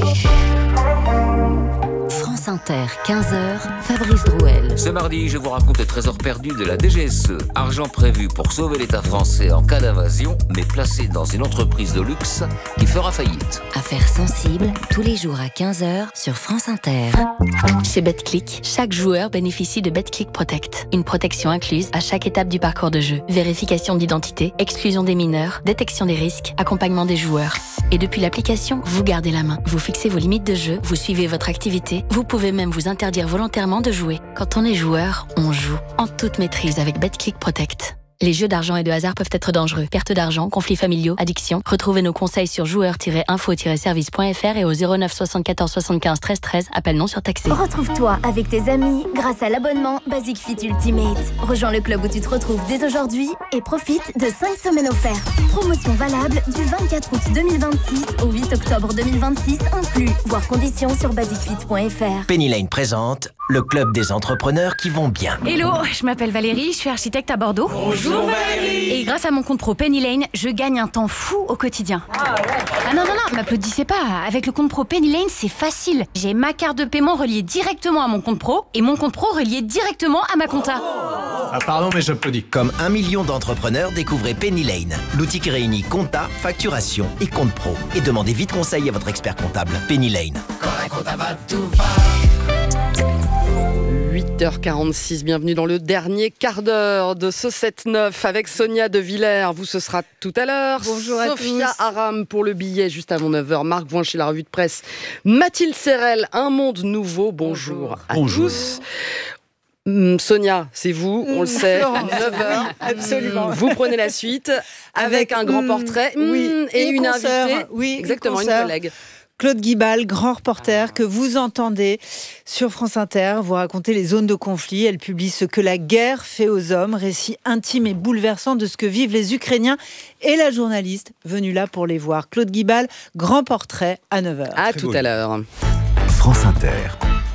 France Inter, quinze heures, Fabrice Drouel. Ce mardi, je vous raconte les trésors perdus de la D G S E. Argent prévu pour sauver l'État français en cas d'invasion, mais placé dans une entreprise de luxe qui fera faillite. Affaires sensibles, tous les jours à quinze heures sur France Inter. Chez BetClick, chaque joueur bénéficie de BetClick Protect. Une protection incluse à chaque étape du parcours de jeu. Vérification d'identité, exclusion des mineurs, détection des risques, accompagnement des joueurs. Et depuis l'application, vous gardez la main. Vous fixez vos limites de jeu, vous suivez votre activité, vous pouvez même vous interdire volontairement de jouer. Quand on est joueur, on joue en toute maîtrise avec BetClick Protect. Les jeux d'argent et de hasard peuvent être dangereux. Perte d'argent, conflits familiaux, addiction. Retrouvez nos conseils sur joueurs tiret info tiret service point f r et au zéro neuf soixante-quatorze soixante-quinze treize treize. Appel non surtaxé. Retrouve-toi avec tes amis grâce à l'abonnement Basic Fit Ultimate. Rejoins le club où tu te retrouves dès aujourd'hui et profite de cinq semaines offertes. Promotion valable du vingt-quatre août deux mille vingt-six au huit octobre deux mille vingt-six inclus. Voir conditions sur basic fit point f r. Penny Lane présente le club des entrepreneurs qui vont bien. Hello, je m'appelle Valérie, je suis architecte à Bordeaux. Bonjour Valérie. Et grâce à mon compte pro Penny Lane, je gagne un temps fou au quotidien. Ah, ouais. ah non, non, non, m'applaudissez pas. Avec le compte pro Penny Lane, c'est facile. J'ai ma carte de paiement reliée directement à mon compte pro et mon compte pro relié directement à ma compta. Ah pardon, mais j'applaudis. Comme un million d'entrepreneurs, découvrez Penny Lane. L'outil qui réunit compta, facturation et compte pro. Et demandez vite conseil à votre expert comptable. Penny Lane. Quand un compta va, tout va. huit heures quarante-six, bienvenue dans le dernier quart d'heure de ce sept neuf avec Sonia De Villers. Vous, ce sera tout à l'heure. Bonjour à Sophia tous. Aram pour le billet juste avant neuf heures. Marc Voinchez, la revue de presse. Mathilde Serrel, Un monde nouveau. Bonjour, Bonjour. à Bonjour. tous. Hum, Sonia, c'est vous, on le sait, neuf heures. Absolument. Vous prenez la suite avec, avec un grand portrait hum, oui, hum, et une, une invitée. Oui, exactement, une, une collègue. Claude Guibal, grand reporter que vous entendez sur France Inter, vous raconter les zones de conflit. Elle publie Ce que la guerre fait aux hommes, récit intime et bouleversant de ce que vivent les Ukrainiens et la journaliste venue là pour les voir. Claude Guibal, grand portrait à neuf heures. À Très tout beau. à l'heure. France Inter,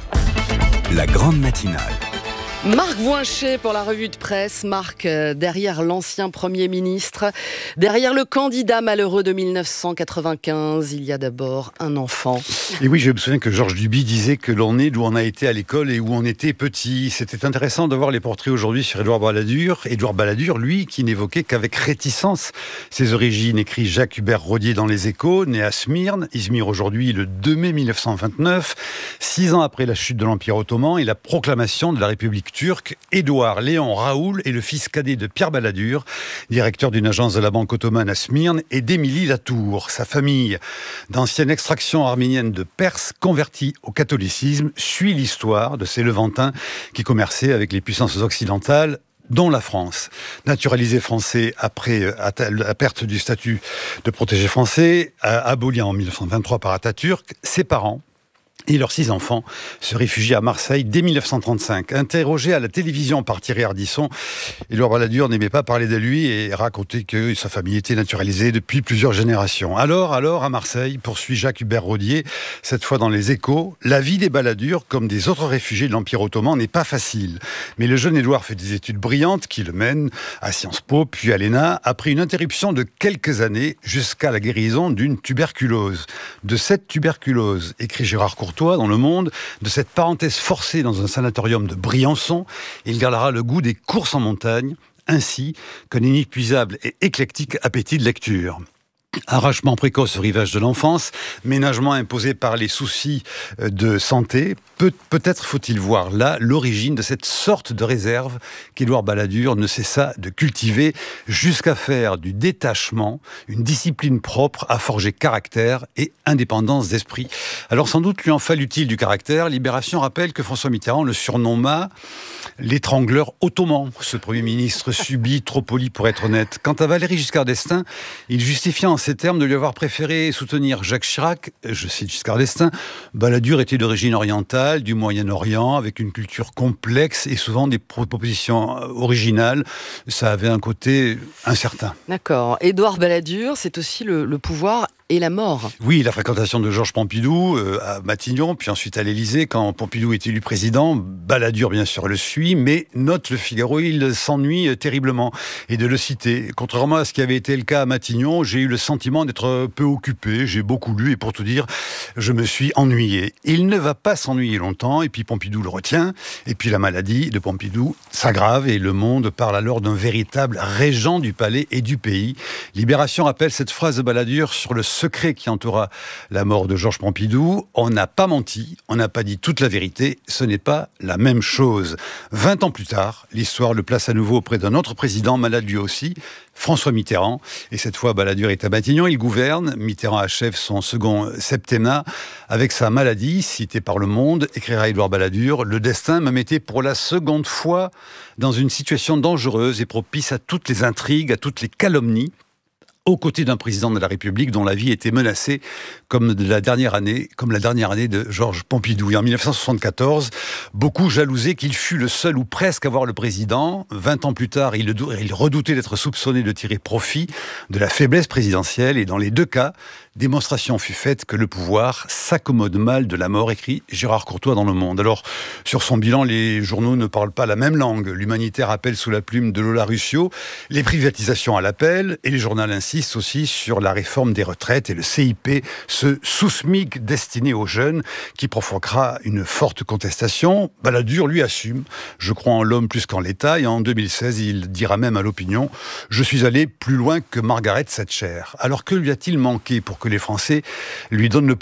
la grande matinale. Marc Voinchez pour la revue de presse. Marc, euh, derrière l'ancien Premier ministre, derrière le candidat malheureux de mille neuf cent quatre-vingt-quinze, il y a d'abord un enfant. Et oui, je me souviens que Georges Duby disait que l'on est d'où on a été à l'école et où on était petit. C'était intéressant de voir les portraits aujourd'hui sur Édouard Balladur. Édouard Balladur, lui, qui n'évoquait qu'avec réticence ses origines, écrit Jacques Hubert Rodier dans Les Échos, né à Smyrne, Izmir aujourd'hui, le deux mai mille neuf cent vingt-neuf, six ans après la chute de l'Empire ottoman et la proclamation de la République turc. Édouard Léon Raoul est le fils cadet de Pierre Balladur, directeur d'une agence de la Banque ottomane à Smyrne, et d'Émilie Latour. Sa famille, d'ancienne extraction arménienne de Perse, convertie au catholicisme, suit l'histoire de ces Levantins qui commerçaient avec les puissances occidentales, dont la France. Naturalisé français après la perte du statut de protégé français, aboli en mille neuf cent vingt-trois par Atatürk, ses parents et leurs six enfants se réfugient à Marseille dès mille neuf cent trente-cinq. Interrogé à la télévision par Thierry Ardisson, Édouard Balladur n'aimait pas parler de lui et racontait que sa famille était naturalisée depuis plusieurs générations. Alors, alors, à Marseille, poursuit Jacques Hubert Rodier, cette fois dans Les Échos, la vie des Balladur, comme des autres réfugiés de l'Empire ottoman, n'est pas facile. Mais le jeune Édouard fait des études brillantes qui le mènent à Sciences Po, puis à l'E N A, après une interruption de quelques années jusqu'à la guérison d'une tuberculose. De cette tuberculose, écrit Gérard Courtois dans Le Monde, de cette parenthèse forcée dans un sanatorium de Briançon, il gardera le goût des courses en montagne, ainsi qu'un inépuisable et éclectique appétit de lecture. Arrachement précoce au rivage de l'enfance, ménagement imposé par les soucis de santé. Peut, peut-être faut-il voir là l'origine de cette sorte de réserve qu'Édouard Balladur ne cessa de cultiver jusqu'à faire du détachement une discipline propre à forger caractère et indépendance d'esprit. Alors sans doute lui en fallut-il du caractère. Libération rappelle que François Mitterrand le surnomma l'étrangleur ottoman. Ce Premier ministre subit, trop poli pour être honnête. Quant à Valéry Giscard d'Estaing, il justifia en ces termes de lui avoir préféré soutenir Jacques Chirac. Je cite Giscard d'Estaing, Balladur était d'origine orientale, du Moyen-Orient, avec une culture complexe et souvent des propositions originales. Ça avait un côté incertain. D'accord. Édouard Balladur, c'est aussi le, le pouvoir et la mort. Oui, la fréquentation de Georges Pompidou euh, à Matignon, puis ensuite à l'Élysée, quand Pompidou est élu président. Balladur, bien sûr, le suit, mais note Le Figaro, il s'ennuie terriblement. Et de le citer, contrairement à ce qui avait été le cas à Matignon, j'ai eu le sentiment d'être peu occupé, j'ai beaucoup lu, et pour tout dire, je me suis ennuyé. Il ne va pas s'ennuyer longtemps, et puis Pompidou le retient, et puis la maladie de Pompidou s'aggrave, et le monde parle alors d'un véritable régent du palais et du pays. Libération rappelle cette phrase de Balladur sur le secret qui entoura la mort de Georges Pompidou. On n'a pas menti, on n'a pas dit toute la vérité, ce n'est pas la même chose. Vingt ans plus tard, l'histoire le place à nouveau auprès d'un autre président, malade lui aussi, François Mitterrand. Et cette fois, Balladur est à Matignon, il gouverne. Mitterrand achève son second septennat. Avec sa maladie, citée par Le Monde, écrira Édouard Balladur, le destin me mettait pour la seconde fois dans une situation dangereuse et propice à toutes les intrigues, à toutes les calomnies, aux côtés d'un président de la République dont la vie était menacée comme de la dernière année, comme la dernière année de Georges Pompidou. Et en mille neuf cent soixante-quatorze, beaucoup jalousaient qu'il fût le seul ou presque à voir le président. Vingt ans plus tard, il, il redoutait d'être soupçonné de tirer profit de la faiblesse présidentielle. Et dans les deux cas, démonstration fut faite que le pouvoir s'accommode mal de la mort, écrit Gérard Courtois dans Le Monde. Alors, sur son bilan, les journaux ne parlent pas la même langue. L'Humanitaire appelle sous la plume de Lola Russio, les privatisations à l'appel, et les journaux insistent aussi sur la réforme des retraites et le C I P, ce sous-SMIC destiné aux jeunes qui provoquera une forte contestation. Balladur lui assume, je crois en l'homme plus qu'en l'État, et en deux mille seize, il dira même à l'opinion, je suis allé plus loin que Margaret Thatcher. Alors que lui a-t-il manqué pour que les Français lui donnent le pouvoir ?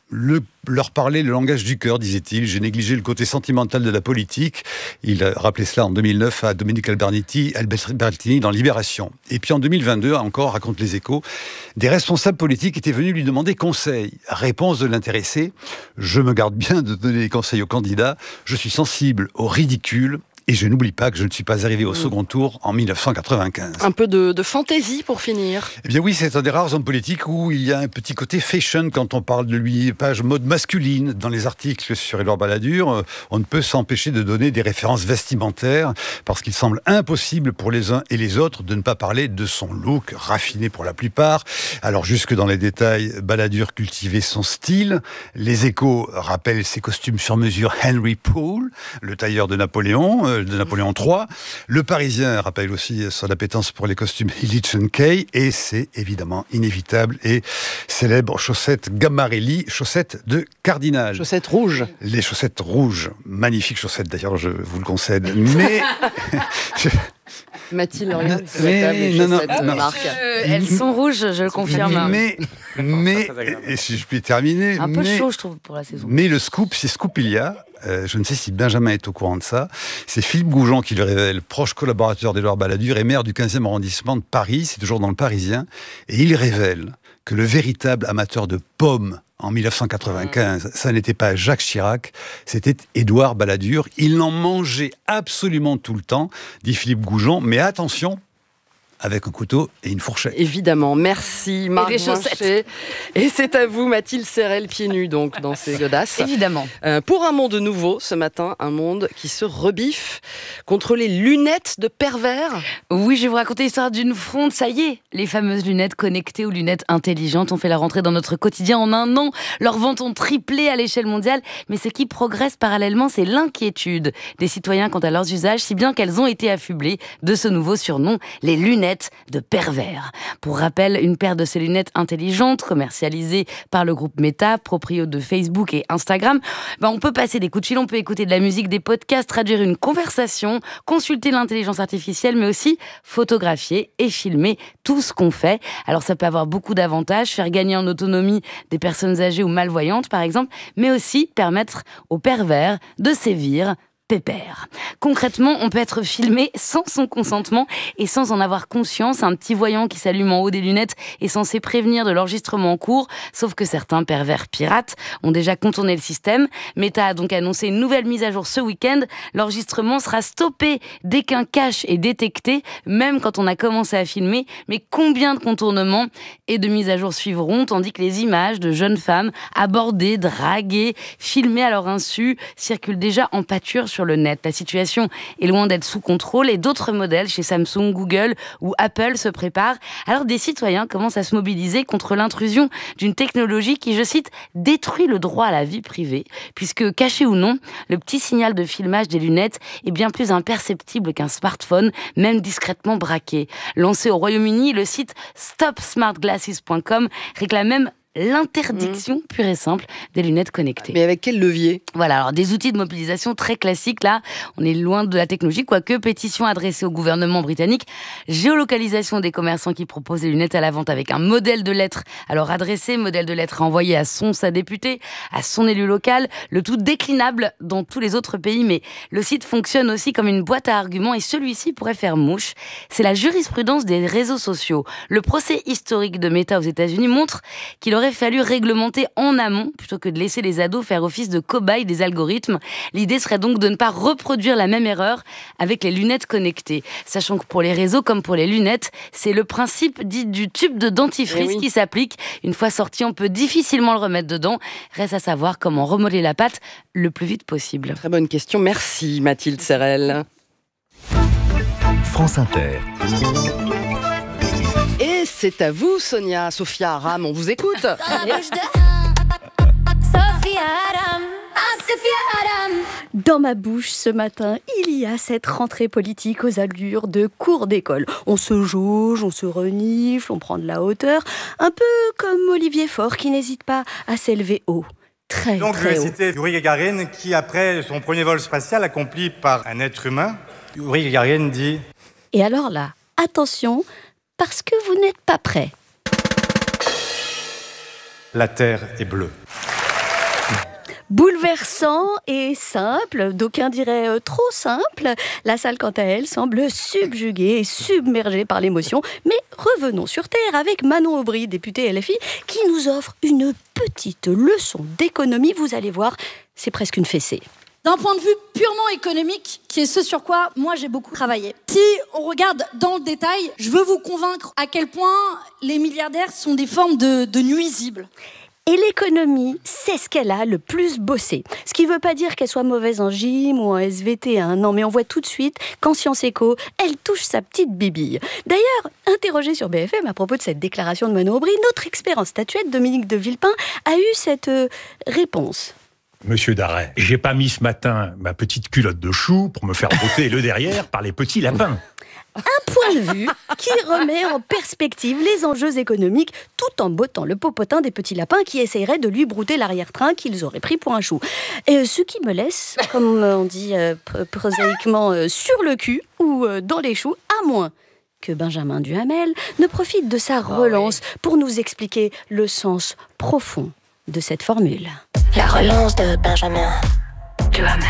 le, leur parler le langage du cœur, disait-il. J'ai négligé le côté sentimental de la politique. Il a rappelé cela en deux mille neuf à Dominique Albertini, Albertini dans Libération. Et puis en deux mille vingt-deux, encore, raconte les Échos, des responsables politiques étaient venus lui demander conseil. Réponse de l'intéressé, je me garde bien de donner des conseils aux candidats, je suis sensible au ridicule. Et je n'oublie pas que je ne suis pas arrivé au mmh. second tour en mille neuf cent quatre-vingt-quinze. Un peu de, de fantaisie pour finir. Eh bien oui, c'est un des rares hommes politiques où il y a un petit côté fashion quand on parle de lui, page mode masculine. Dans les articles sur Édouard Balladur, on ne peut s'empêcher de donner des références vestimentaires parce qu'il semble impossible pour les uns et les autres de ne pas parler de son look, raffiné pour la plupart. Alors jusque dans les détails, Balladur cultivait son style. Les Échos rappellent ses costumes sur mesure Henry Poole, le tailleur de Napoléon, de Napoléon trois. Le Parisien rappelle aussi son appétence pour les costumes Illich and Kay, et c'est évidemment inévitable et célèbre chaussettes Gammarelli, chaussettes de cardinal. Chaussettes rouges. Les chaussettes rouges. Magnifiques chaussettes d'ailleurs, je vous le concède. Mais... je... Mathilde, regarde sur mais, la table, les non, non, chaussettes non. marque. Euh, elles sont rouges, je le confirme. Mais, mais, et si je puis terminer... Un peu mais, chaud, je trouve, pour la saison. Mais le scoop, c'est Scoopilia. Euh, je ne sais si Benjamin est au courant de ça. C'est Philippe Goujon qui le révèle, proche collaborateur d'Édouard Balladur et maire du quinzième arrondissement de Paris, c'est toujours dans le Parisien, et il révèle que le véritable amateur de pommes en mille neuf cent quatre-vingt-quinze, ça n'était pas Jacques Chirac, c'était Édouard Balladur. Il en mangeait absolument tout le temps, dit Philippe Goujon, mais attention, avec un couteau et une fourchette. Évidemment, merci Marc Et des chaussettes. Blanchet. Et c'est à vous Mathilde Serrel, pieds nus donc dans ces godasses. Évidemment. Euh, pour un monde nouveau ce matin, un monde qui se rebiffe contre les lunettes de pervers. Oui, je vais vous raconter l'histoire d'une fronde. Ça y est, les fameuses lunettes connectées ou lunettes intelligentes ont fait la rentrée dans notre quotidien en un an. Leurs ventes ont triplé à l'échelle mondiale, mais ce qui progresse parallèlement, c'est l'inquiétude des citoyens quant à leurs usages, si bien qu'elles ont été affublées de ce nouveau surnom, les lunettes de pervers. Pour rappel, une paire de ces lunettes intelligentes, commercialisées par le groupe Meta, proprio de Facebook et Instagram, ben on peut passer des coups de fil, on peut écouter de la musique, des podcasts, traduire une conversation, consulter l'intelligence artificielle, mais aussi photographier et filmer tout ce qu'on fait. Alors ça peut avoir beaucoup d'avantages, faire gagner en autonomie des personnes âgées ou malvoyantes, par exemple, mais aussi permettre aux pervers de sévir pépère. Concrètement, on peut être filmé sans son consentement et sans en avoir conscience. Un petit voyant qui s'allume en haut des lunettes est censé prévenir de l'enregistrement en cours, sauf que certains pervers pirates ont déjà contourné le système. Meta a donc annoncé une nouvelle mise à jour ce week-end. L'enregistrement sera stoppé dès qu'un cache est détecté, même quand on a commencé à filmer. Mais combien de contournements et de mises à jour suivront, tandis que les images de jeunes femmes abordées, draguées, filmées à leur insu circulent déjà en pâture sur le net. La situation est loin d'être sous contrôle et d'autres modèles chez Samsung, Google ou Apple se préparent. Alors des citoyens commencent à se mobiliser contre l'intrusion d'une technologie qui, je cite, détruit le droit à la vie privée, puisque caché ou non, le petit signal de filmage des lunettes est bien plus imperceptible qu'un smartphone, même discrètement braqué. Lancé au Royaume-Uni, le site stop smart glasses point com réclame même l'interdiction mmh. pure et simple des lunettes connectées. Mais avec quel levier ? Voilà, alors des outils de mobilisation très classiques, là, on est loin de la technologie, quoique pétition adressée au gouvernement britannique, géolocalisation des commerçants qui proposent les lunettes à la vente avec un modèle de lettre, alors adressé, modèle de lettre envoyé à son, sa députée, à son élu local, le tout déclinable dans tous les autres pays, mais le site fonctionne aussi comme une boîte à arguments et celui-ci pourrait faire mouche. C'est la jurisprudence des réseaux sociaux. Le procès historique de Meta aux États-Unis montre qu'il aurait fallu réglementer en amont plutôt que de laisser les ados faire office de cobayes des algorithmes. L'idée serait donc de ne pas reproduire la même erreur avec les lunettes connectées. Sachant que pour les réseaux comme pour les lunettes, c'est le principe dit du tube de dentifrice oui. qui s'applique. Une fois sorti, on peut difficilement le remettre dedans. Reste à savoir comment remodeler la pâte le plus vite possible. Très bonne question. Merci Mathilde Serrel. France Inter. Et c'est à vous, Sonia, Sophia Aram, on vous écoute. Dans ma bouche ce matin, il y a cette rentrée politique aux allures de cours d'école. On se jauge, on se renifle, on prend de la hauteur, un peu comme Olivier Faure qui n'hésite pas à s'élever haut. Très, Donc, très je vais haut. citer Yuri Gagarin qui, après son premier vol spatial accompli par un être humain, Yuri Gagarin dit... Et alors là, attention, parce que vous n'êtes pas prêts. La Terre est bleue. Bouleversant et simple, d'aucuns diraient euh, trop simple. La salle, quant à elle, semble subjuguée et submergée par l'émotion. Mais revenons sur Terre avec Manon Aubry, députée L F I, qui nous offre une petite leçon d'économie. Vous allez voir, c'est presque une fessée. D'un point de vue purement économique, qui est ce sur quoi moi j'ai beaucoup travaillé. Si on regarde dans le détail, je veux vous convaincre à quel point les milliardaires sont des formes de, de nuisibles. Et l'économie, c'est ce qu'elle a le plus bossé. Ce qui ne veut pas dire qu'elle soit mauvaise en gym ou en S V T. Hein. Non, mais on voit tout de suite qu'en Sciences Éco, elle touche sa petite bibille. D'ailleurs, interrogé sur B F M à propos de cette déclaration de Manon Aubry, notre expert en statuettes, Dominique de Villepin, a eu cette euh, réponse. Monsieur Darret, j'ai pas mis ce matin ma petite culotte de chou pour me faire botter le derrière par les petits lapins. Un point de vue qui remet en perspective les enjeux économiques tout en bottant le popotin des petits lapins qui essaieraient de lui brouter l'arrière-train qu'ils auraient pris pour un chou. Et ce qui me laisse, comme on dit euh, prosaïquement, euh, sur le cul ou euh, dans les choux, à moins que Benjamin Duhamel ne profite de sa relance oh oui. pour nous expliquer le sens profond de cette formule. La relance de Benjamin Duhamel.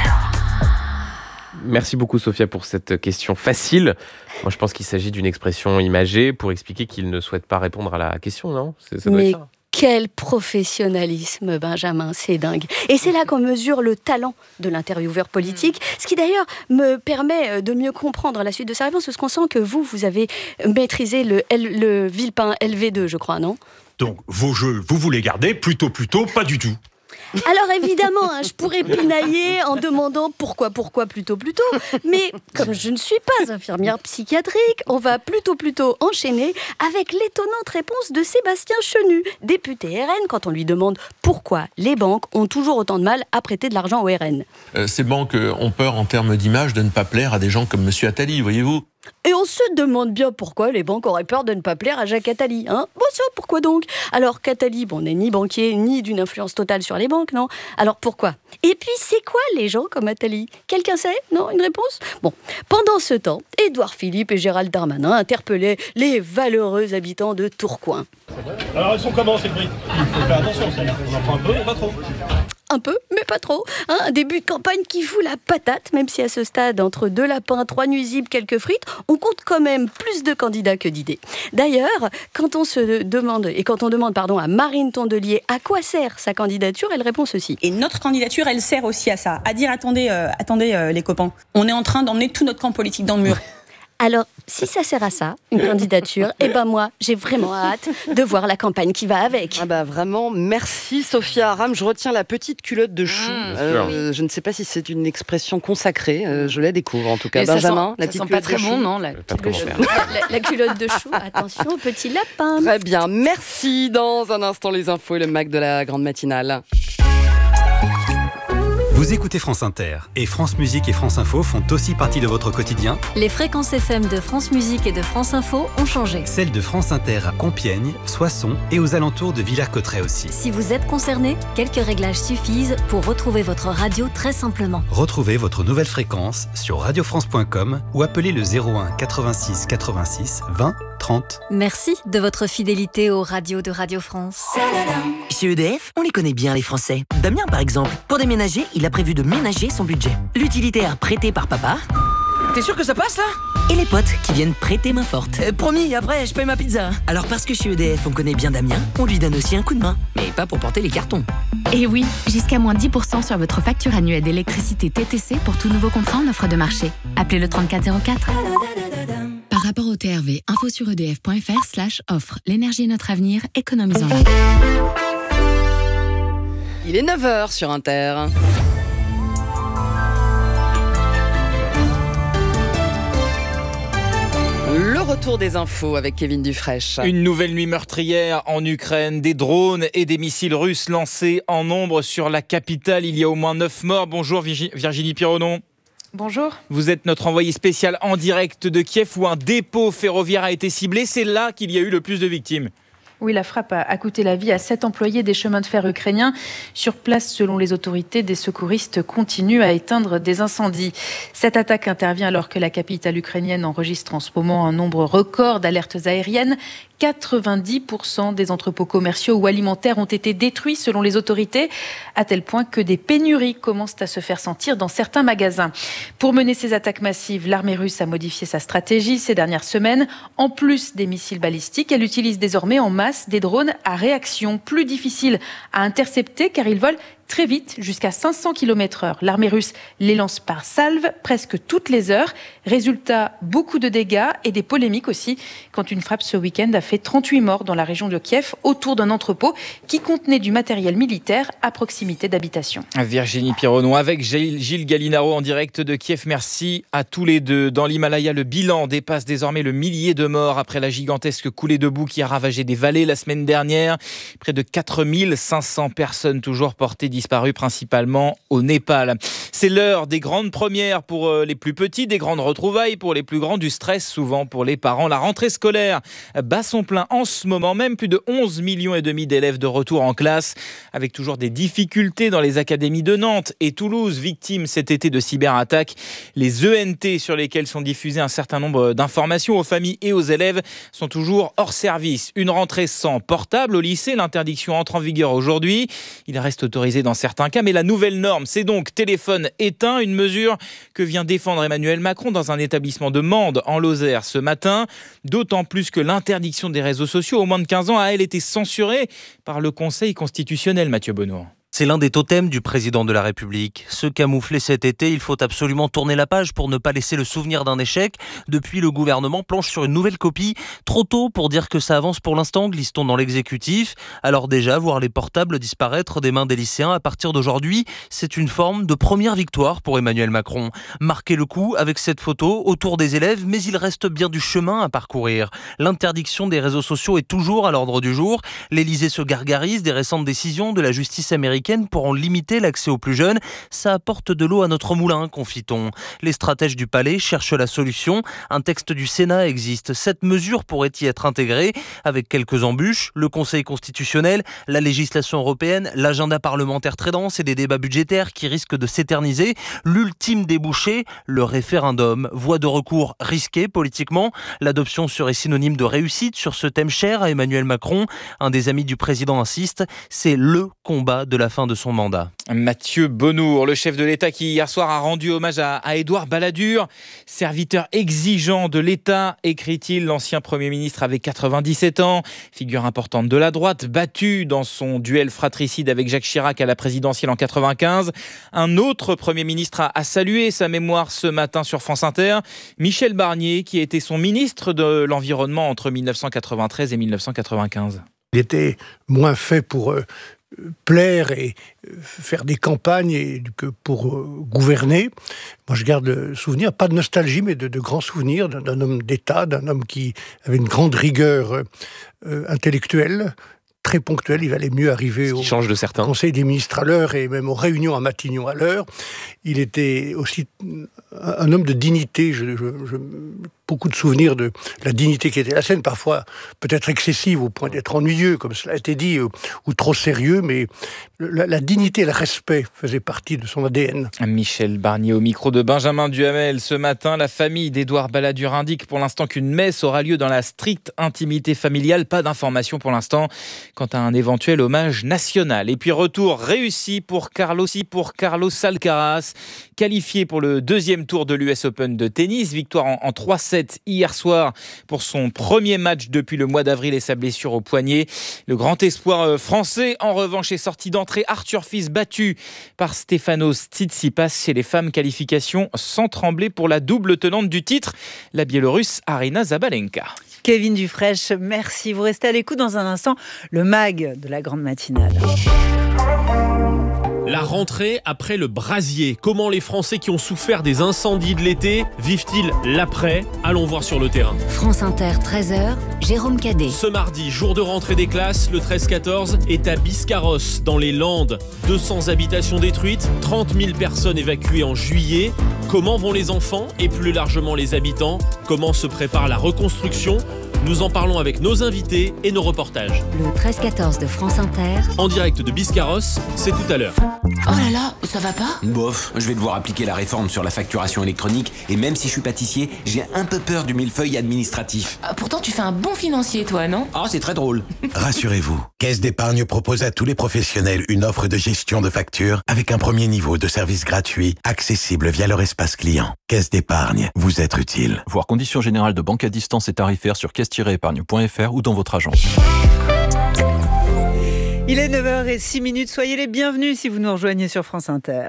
Merci beaucoup Sophia pour cette question facile. Moi je pense qu'il s'agit d'une expression imagée pour expliquer qu'il ne souhaite pas répondre à la question, non ? C'est, ça doit Mais être ça. Quel professionnalisme, Benjamin, c'est dingue. Et c'est là qu'on mesure le talent de l'intervieweur politique, ce qui d'ailleurs me permet de mieux comprendre la suite de sa réponse, parce qu'on sent que vous, vous avez maîtrisé le, L, le Villepin L V deux, je crois, non ? Donc vos jeux, vous vous les gardez plutôt, plutôt, pas du tout. Alors évidemment, hein, je pourrais pinailler en demandant pourquoi, pourquoi, plutôt, plutôt. Mais comme je ne suis pas infirmière psychiatrique, on va plutôt, plutôt enchaîner avec l'étonnante réponse de Sébastien Chenu, député R N, quand on lui demande pourquoi les banques ont toujours autant de mal à prêter de l'argent au R N. Euh, ces banques ont peur en termes d'image de ne pas plaire à des gens comme Monsieur Attali, voyez-vous. Et on se demande bien pourquoi les banques auraient peur de ne pas plaire à Jacques Attali. Hein bon, ça, pourquoi donc ? Alors qu'Attali, bon, n'est ni banquier, ni d'une influence totale sur les banques, non ? Alors pourquoi ? Et puis, c'est quoi les gens comme Attali ? Quelqu'un sait ? Non ? Une réponse ? Bon, pendant ce temps, Édouard Philippe et Gérald Darmanin interpellaient les valeureux habitants de Tourcoing. Alors, elles sont comment, ces briques ? Il faut faire attention, ça. On en prend un peu, mais pas trop. Un peu, mais pas trop. Hein, un début de campagne qui fout la patate, même si à ce stade, entre deux lapins, trois nuisibles, quelques frites, on compte quand même plus de candidats que d'idées. D'ailleurs, quand on se demande, et quand on demande pardon, à Marine Tondelier à quoi sert sa candidature, elle répond ceci. Et notre candidature, elle sert aussi à ça, à dire attendez, euh, attendez euh, les copains, on est en train d'emmener tout notre camp politique dans le mur. Alors, si ça sert à ça, une candidature, eh ben moi, j'ai vraiment hâte de voir la campagne qui va avec. Ah bah vraiment, merci Sophia Aram. Je retiens la petite culotte de chou. Mmh, euh, je ne sais pas si c'est une expression consacrée. Euh, je la découvre en tout cas. Mais Benjamin, ça sent, la ça petite sent pas très chou. bon, non la, de chou. la, la culotte de chou. Attention, petit lapin. Très bien, merci. Dans un instant, les infos et le Mac de la grande matinale. Vous écoutez France Inter et France Musique et France Info font aussi partie de votre quotidien. Les fréquences F M de France Musique et de France Info ont changé. Celles de France Inter à Compiègne, Soissons et aux alentours de Villers-Cotterêts aussi. Si vous êtes concerné, quelques réglages suffisent pour retrouver votre radio très simplement. Retrouvez votre nouvelle fréquence sur radio france point com ou appelez le zéro un quatre-vingt-six quatre-vingt-six vingt trente. Merci de votre fidélité aux radios de Radio France. Chez E D F, on les connaît bien les Français. Damien par exemple, pour déménager, il a prévu de ménager son budget. L'utilitaire prêté par papa. T'es sûr que ça passe là ? Et les potes qui viennent prêter main forte. Euh, promis, après je paye ma pizza. Alors parce que chez E D F on connaît bien Damien, on lui donne aussi un coup de main. Mais pas pour porter les cartons. Et oui, jusqu'à moins dix pour cent sur votre facture annuelle d'électricité T T C pour tout nouveau contrat en offre de marché. Appelez le trente-quatre zéro quatre. Par rapport au T R V, info sur edf.fr slash offre. L'énergie est notre avenir, économisons-la. Il est neuf heures sur Inter. Le retour des infos avec Kevin Dufraîche. Une nouvelle nuit meurtrière en Ukraine. Des drones et des missiles russes lancés en nombre sur la capitale. Il y a au moins neuf morts. Bonjour Virginie Pironon. Bonjour. Vous êtes notre envoyé spécial en direct de Kiev où un dépôt ferroviaire a été ciblé. C'est là qu'il y a eu le plus de victimes. Oui, la frappe a coûté la vie à sept employés des chemins de fer ukrainiens. Sur place, selon les autorités, des secouristes continuent à éteindre des incendies. Cette attaque intervient alors que la capitale ukrainienne enregistre en ce moment un nombre record d'alertes aériennes. quatre-vingt-dix pour cent des entrepôts commerciaux ou alimentaires ont été détruits selon les autorités, à tel point que des pénuries commencent à se faire sentir dans certains magasins. Pour mener ces attaques massives, l'armée russe a modifié sa stratégie ces dernières semaines. En plus des missiles balistiques, elle utilise désormais en masse des drones à réaction, plus difficiles à intercepter car ils volent très vite, jusqu'à cinq cents kilomètres heure. L'armée russe les lance par salve presque toutes les heures. Résultat, beaucoup de dégâts et des polémiques aussi, quand une frappe ce week-end a fait trente-huit morts dans la région de Kiev, autour d'un entrepôt qui contenait du matériel militaire à proximité d'habitations. Virginie Pironneau avec Gilles Gallinaro en direct de Kiev. Merci à tous les deux. Dans l'Himalaya, le bilan dépasse désormais le millier de morts après la gigantesque coulée de boue qui a ravagé des vallées la semaine dernière. Près de quatre mille cinq cents personnes toujours portées disparues, principalement au Népal. C'est l'heure des grandes premières pour les plus petits, des grandes retrouvailles pour les plus grands, du stress souvent pour les parents. La rentrée scolaire bat son plein en ce moment même. Plus de onze millions et demi d'élèves de retour en classe, avec toujours des difficultés dans les académies de Nantes et Toulouse, victimes cet été de cyberattaques. Les E N T sur lesquels sont diffusées un certain nombre d'informations aux familles et aux élèves sont toujours hors service. Une rentrée sans portable au lycée. L'interdiction entre en vigueur aujourd'hui. Il reste autorisé dans certains cas, mais la nouvelle norme, c'est donc téléphone éteint, une mesure que vient défendre Emmanuel Macron dans un établissement de Mende en Lozère ce matin, d'autant plus que l'interdiction des réseaux sociaux aux moins de quinze ans a, elle, été censurée par le Conseil constitutionnel, Mathieu Benoît. C'est l'un des totems du président de la République. Se camoufler cet été, il faut absolument tourner la page pour ne pas laisser le souvenir d'un échec. Depuis, le gouvernement planche sur une nouvelle copie. Trop tôt pour dire que ça avance pour l'instant, glisse-t-on dans l'exécutif. Alors déjà, voir les portables disparaître des mains des lycéens à partir d'aujourd'hui, c'est une forme de première victoire pour Emmanuel Macron. Marquer le coup avec cette photo autour des élèves, mais il reste bien du chemin à parcourir. L'interdiction des réseaux sociaux est toujours à l'ordre du jour. L'Élysée se gargarise des récentes décisions de la justice américaine pour en limiter l'accès aux plus jeunes. Ça apporte de l'eau à notre moulin, confie-t-on. Les stratèges du palais cherchent la solution. Un texte du Sénat existe. Cette mesure pourrait y être intégrée avec quelques embûches. Le Conseil constitutionnel, la législation européenne, l'agenda parlementaire très dense et des débats budgétaires qui risquent de s'éterniser. L'ultime débouché, le référendum. Voie de recours risquée politiquement. L'adoption serait synonyme de réussite sur ce thème cher à Emmanuel Macron. Un des amis du président insiste, c'est le combat de la fin de son mandat. Mathieu Bonnour, le chef de l'État qui hier soir a rendu hommage à, à Édouard Balladur, serviteur exigeant de l'État, écrit-il. L'ancien Premier ministre avait quatre-vingt-dix-sept ans, figure importante de la droite, battu dans son duel fratricide avec Jacques Chirac à la présidentielle en quatre-vingt-quinze. Un autre Premier ministre a, a salué sa mémoire ce matin sur France Inter, Michel Barnier, qui a été son ministre de l'Environnement entre mille neuf cent quatre-vingt-treize et mille neuf cent quatre-vingt-quinze. Il était moins fait pour euh, plaire et faire des campagnes et, que pour euh, gouverner. Moi, je garde le souvenir, pas de nostalgie, mais de, de grands souvenirs d'un, d'un homme d'État, d'un homme qui avait une grande rigueur euh, intellectuelle, très ponctuel. Il valait mieux arriver au change de certains. Conseil des ministres à l'heure et même aux réunions à Matignon à l'heure. Il était aussi un homme de dignité. Je, je, je, beaucoup de souvenirs de la dignité qui était la sienne, parfois peut-être excessive au point d'être ennuyeux, comme cela a été dit, ou, ou trop sérieux, mais la, la dignité et le respect faisaient partie de son A D N. Michel Barnier au micro de Benjamin Duhamel. Ce matin, la famille d'Édouard Balladur indique pour l'instant qu'une messe aura lieu dans la stricte intimité familiale. Pas d'information pour l'instant quant à un éventuel hommage national. Et puis retour réussi pour Carlos, pour Carlos Alcaraz, qualifié pour le deuxième tour de l'U S Open de tennis. Victoire en, en trois sept hier soir pour son premier match depuis le mois d'avril et sa blessure au poignet. Le grand espoir français, en revanche, est sorti d'entrée. Arthur Fils battu par Stefanos Tsitsipas chez les femmes. Qualification sans trembler pour la double tenante du titre, la Biélorusse Aryna Zabalenka. Kevin Dufresne, merci. Vous restez à l'écoute dans un instant. Le mag de la grande matinale. La rentrée après le brasier. Comment les Français qui ont souffert des incendies de l'été vivent-ils l'après ? Allons voir sur le terrain. France Inter, treize heures, Jérôme Cadet. Ce mardi, jour de rentrée des classes, le treize quatorze est à Biscarrosse, dans les Landes. deux cents habitations détruites, trente mille personnes évacuées en juillet. Comment vont les enfants et plus largement les habitants ? Comment se prépare la reconstruction ? Nous en parlons avec nos invités et nos reportages. Le treize quatorze de France Inter. En direct de Biscarrosse, c'est tout à l'heure. Oh là là, ça va pas ? Bof, je vais devoir appliquer la réforme sur la facturation électronique et même si je suis pâtissier, j'ai un peu peur du millefeuille administratif. Ah, pourtant, tu fais un bon financier, toi, non ? Ah, c'est très drôle. Rassurez-vous, Caisse d'épargne propose à tous les professionnels une offre de gestion de factures avec un premier niveau de service gratuit, accessible via leur espace client. Caisse d'épargne, vous être utile. Voir conditions générales de banque à distance et tarifaires sur caisse tiret épargne point f r ou dans votre agence. Il est neuf heures zéro six minutes, soyez les bienvenus si vous nous rejoignez sur France Inter.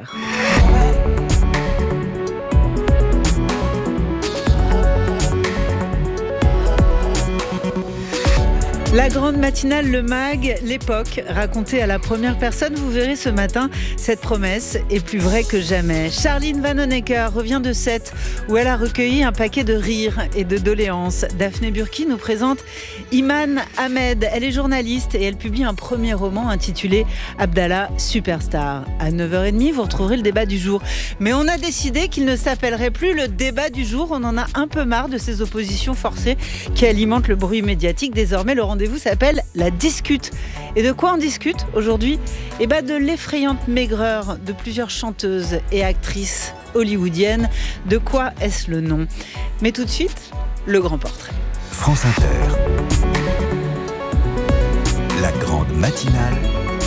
La grande matinale, le mag, l'époque, racontée à la première personne. Vous verrez ce matin, cette promesse est plus vraie que jamais. Charline Vanhoenacker revient de Sète, où elle a recueilli un paquet de rires et de doléances. Daphné Burki nous présente Iman Ahmed. Elle est journaliste et elle publie un premier roman intitulé Abdallah Superstar. À neuf heures trente, vous retrouverez le débat du jour. Mais on a décidé qu'il ne s'appellerait plus le débat du jour. On en a un peu marre de ces oppositions forcées qui alimentent le bruit médiatique. Désormais, le rendez-vous vous s'appelle La Discute. Et de quoi on discute aujourd'hui ? Eh ben de l'effrayante maigreur de plusieurs chanteuses et actrices hollywoodiennes. De quoi est-ce le nom ? Mais tout de suite, le grand portrait. France Inter. La grande matinale.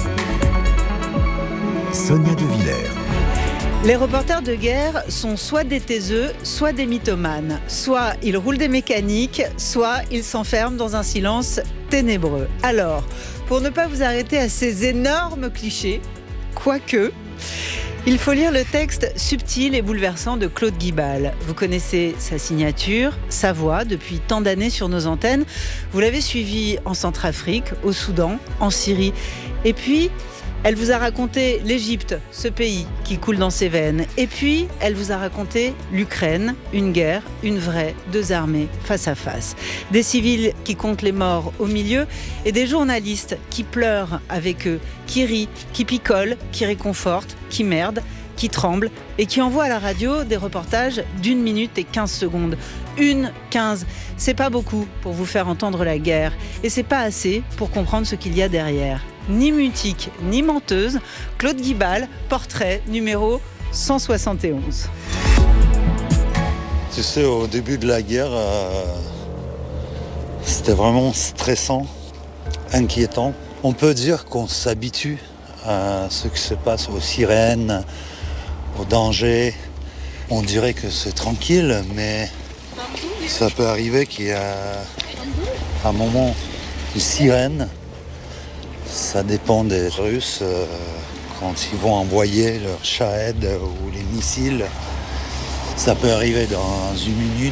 Sonia De Villers. Les reporters de guerre sont soit des taiseux, soit des mythomanes. Soit ils roulent des mécaniques, soit ils s'enferment dans un silence ténébreux. Alors, pour ne pas vous arrêter à ces énormes clichés, quoique, il faut lire le texte subtil et bouleversant de Claude Guibal. Vous connaissez sa signature, sa voix depuis tant d'années sur nos antennes. Vous l'avez suivi en Centrafrique, au Soudan, en Syrie. Et puis, elle vous a raconté l'Égypte, ce pays qui coule dans ses veines. Et puis, elle vous a raconté l'Ukraine, une guerre, une vraie, deux armées face à face. Des civils qui comptent les morts au milieu et des journalistes qui pleurent avec eux, qui rient, qui picolent, qui réconfortent, qui merdent, qui tremblent et qui envoient à la radio des reportages d'une minute et quinze secondes. Une, quinze, c'est pas beaucoup pour vous faire entendre la guerre et c'est pas assez pour comprendre ce qu'il y a derrière. Ni mutique, ni menteuse, Claude Guibal, portrait numéro cent soixante et onze. Tu sais, au début de la guerre, euh, c'était vraiment stressant, inquiétant. On peut dire qu'on s'habitue à ce qui se passe, aux sirènes, aux dangers. On dirait que c'est tranquille, mais ça peut arriver qu'il y a un moment une sirène. Ça dépend des Russes, euh, quand ils vont envoyer leurs Shahed ou les missiles. Ça peut arriver dans une minute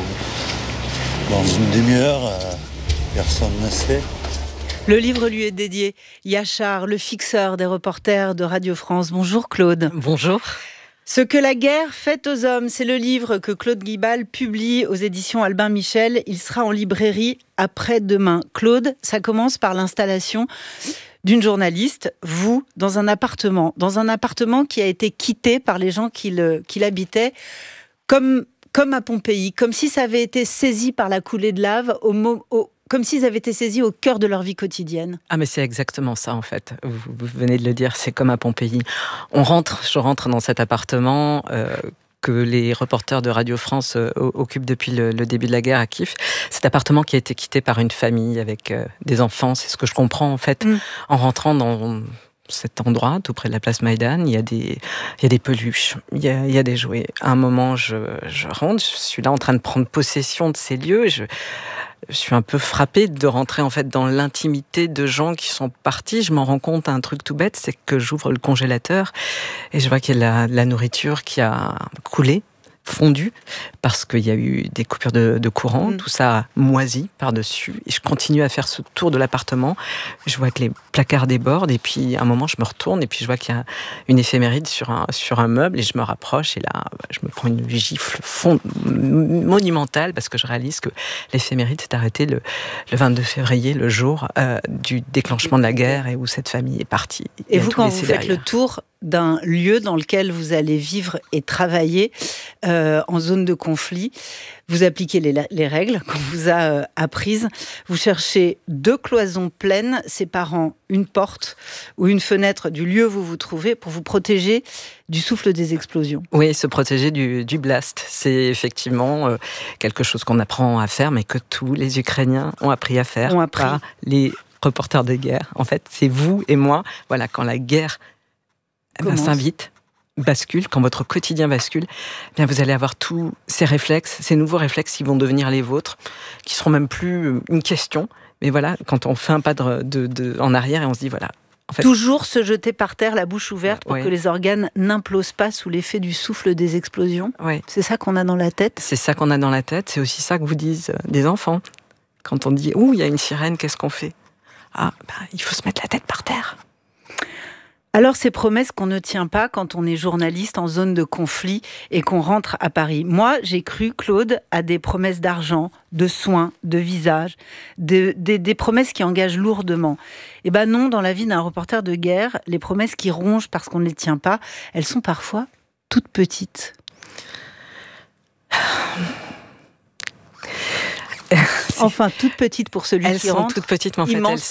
ou dans une demi-heure, euh, personne ne sait. Le livre lui est dédié. Yachar, le fixeur des reporters de Radio France. Bonjour Claude. Bonjour. Ce que la guerre fait aux hommes, c'est le livre que Claude Guibal publie aux éditions Albin Michel. Il sera en librairie après-demain. Claude, ça commence par l'installation d'une journaliste, vous, dans un appartement, dans un appartement qui a été quitté par les gens qui, le, qui l'habitaient, comme, comme à Pompéi, comme si ça avait été saisi par la coulée de lave au, au comme s'ils avaient été saisis au cœur de leur vie quotidienne. Ah mais c'est exactement ça en fait, vous, vous venez de le dire, c'est comme à Pompéi. On rentre, je rentre dans cet appartement euh, que les reporters de Radio France euh, occupent depuis le, le début de la guerre à Kiev. Cet appartement qui a été quitté par une famille avec euh, des enfants, c'est ce que je comprends en fait, mm. en rentrant dans cet endroit, tout près de la place Maïdan, il y a des, il y a des peluches, il y a, il y a des jouets. À un moment, je, je rentre, je suis là en train de prendre possession de ces lieux, je... Je suis un peu frappée de rentrer en fait dans l'intimité de gens qui sont partis. Je m'en rends compte, un truc tout bête, c'est que j'ouvre le congélateur et je vois qu'il y a la, la nourriture qui a coulé, fondu, parce qu'il y a eu des coupures de, de courant, mmh. tout ça a moisi par-dessus. Et je continue à faire ce tour de l'appartement. Je vois que les placards débordent et puis à un moment, je me retourne et puis je vois qu'il y a une éphéméride sur un, sur un meuble et je me rapproche et là, je me prends une gifle fond, monumentale parce que je réalise que l'éphéméride s'est arrêtée le, le vingt-deux février, le jour euh, du déclenchement de la guerre et où cette famille est partie. Et, et vous, quand vous faites derrière. le tour d'un lieu dans lequel vous allez vivre et travailler euh, en zone de conflit. Vous appliquez les, les règles qu'on vous a euh, apprises. Vous cherchez deux cloisons pleines séparant une porte ou une fenêtre du lieu où vous vous trouvez pour vous protéger du souffle des explosions. Oui, se protéger du, du blast. C'est effectivement euh, quelque chose qu'on apprend à faire, mais que tous les Ukrainiens ont appris à faire ont appris. par les reporters de guerre. En fait, c'est vous et moi. Voilà, quand la guerre eh ben, s'invite, bascule, quand votre quotidien bascule, eh bien vous allez avoir tous ces réflexes, ces nouveaux réflexes qui vont devenir les vôtres, qui seront même plus une question. Mais voilà, quand on fait un pas de, de, de, en arrière et on se dit voilà. En fait, toujours se jeter par terre, la bouche ouverte, pour ouais. que les organes n'implosent pas sous l'effet du souffle des explosions. Ouais. C'est ça qu'on a dans la tête. C'est ça qu'on a dans la tête. C'est aussi ça que vous disent des enfants. Quand on dit « Ouh, il y a une sirène, qu'est-ce qu'on fait ?» Ah, bah, il faut se mettre la tête par terre. Alors, ces promesses qu'on ne tient pas quand on est journaliste en zone de conflit et qu'on rentre à Paris. Moi, j'ai cru, Claude, à des promesses d'argent, de soins, de visage, de, de, des promesses qui engagent lourdement. Eh ben non, dans la vie d'un reporter de guerre, les promesses qui rongent parce qu'on ne les tient pas, elles sont parfois toutes petites. Enfin, toutes petites pour celui elles qui sont rentre. Toutes petites, mais en fait, immense elles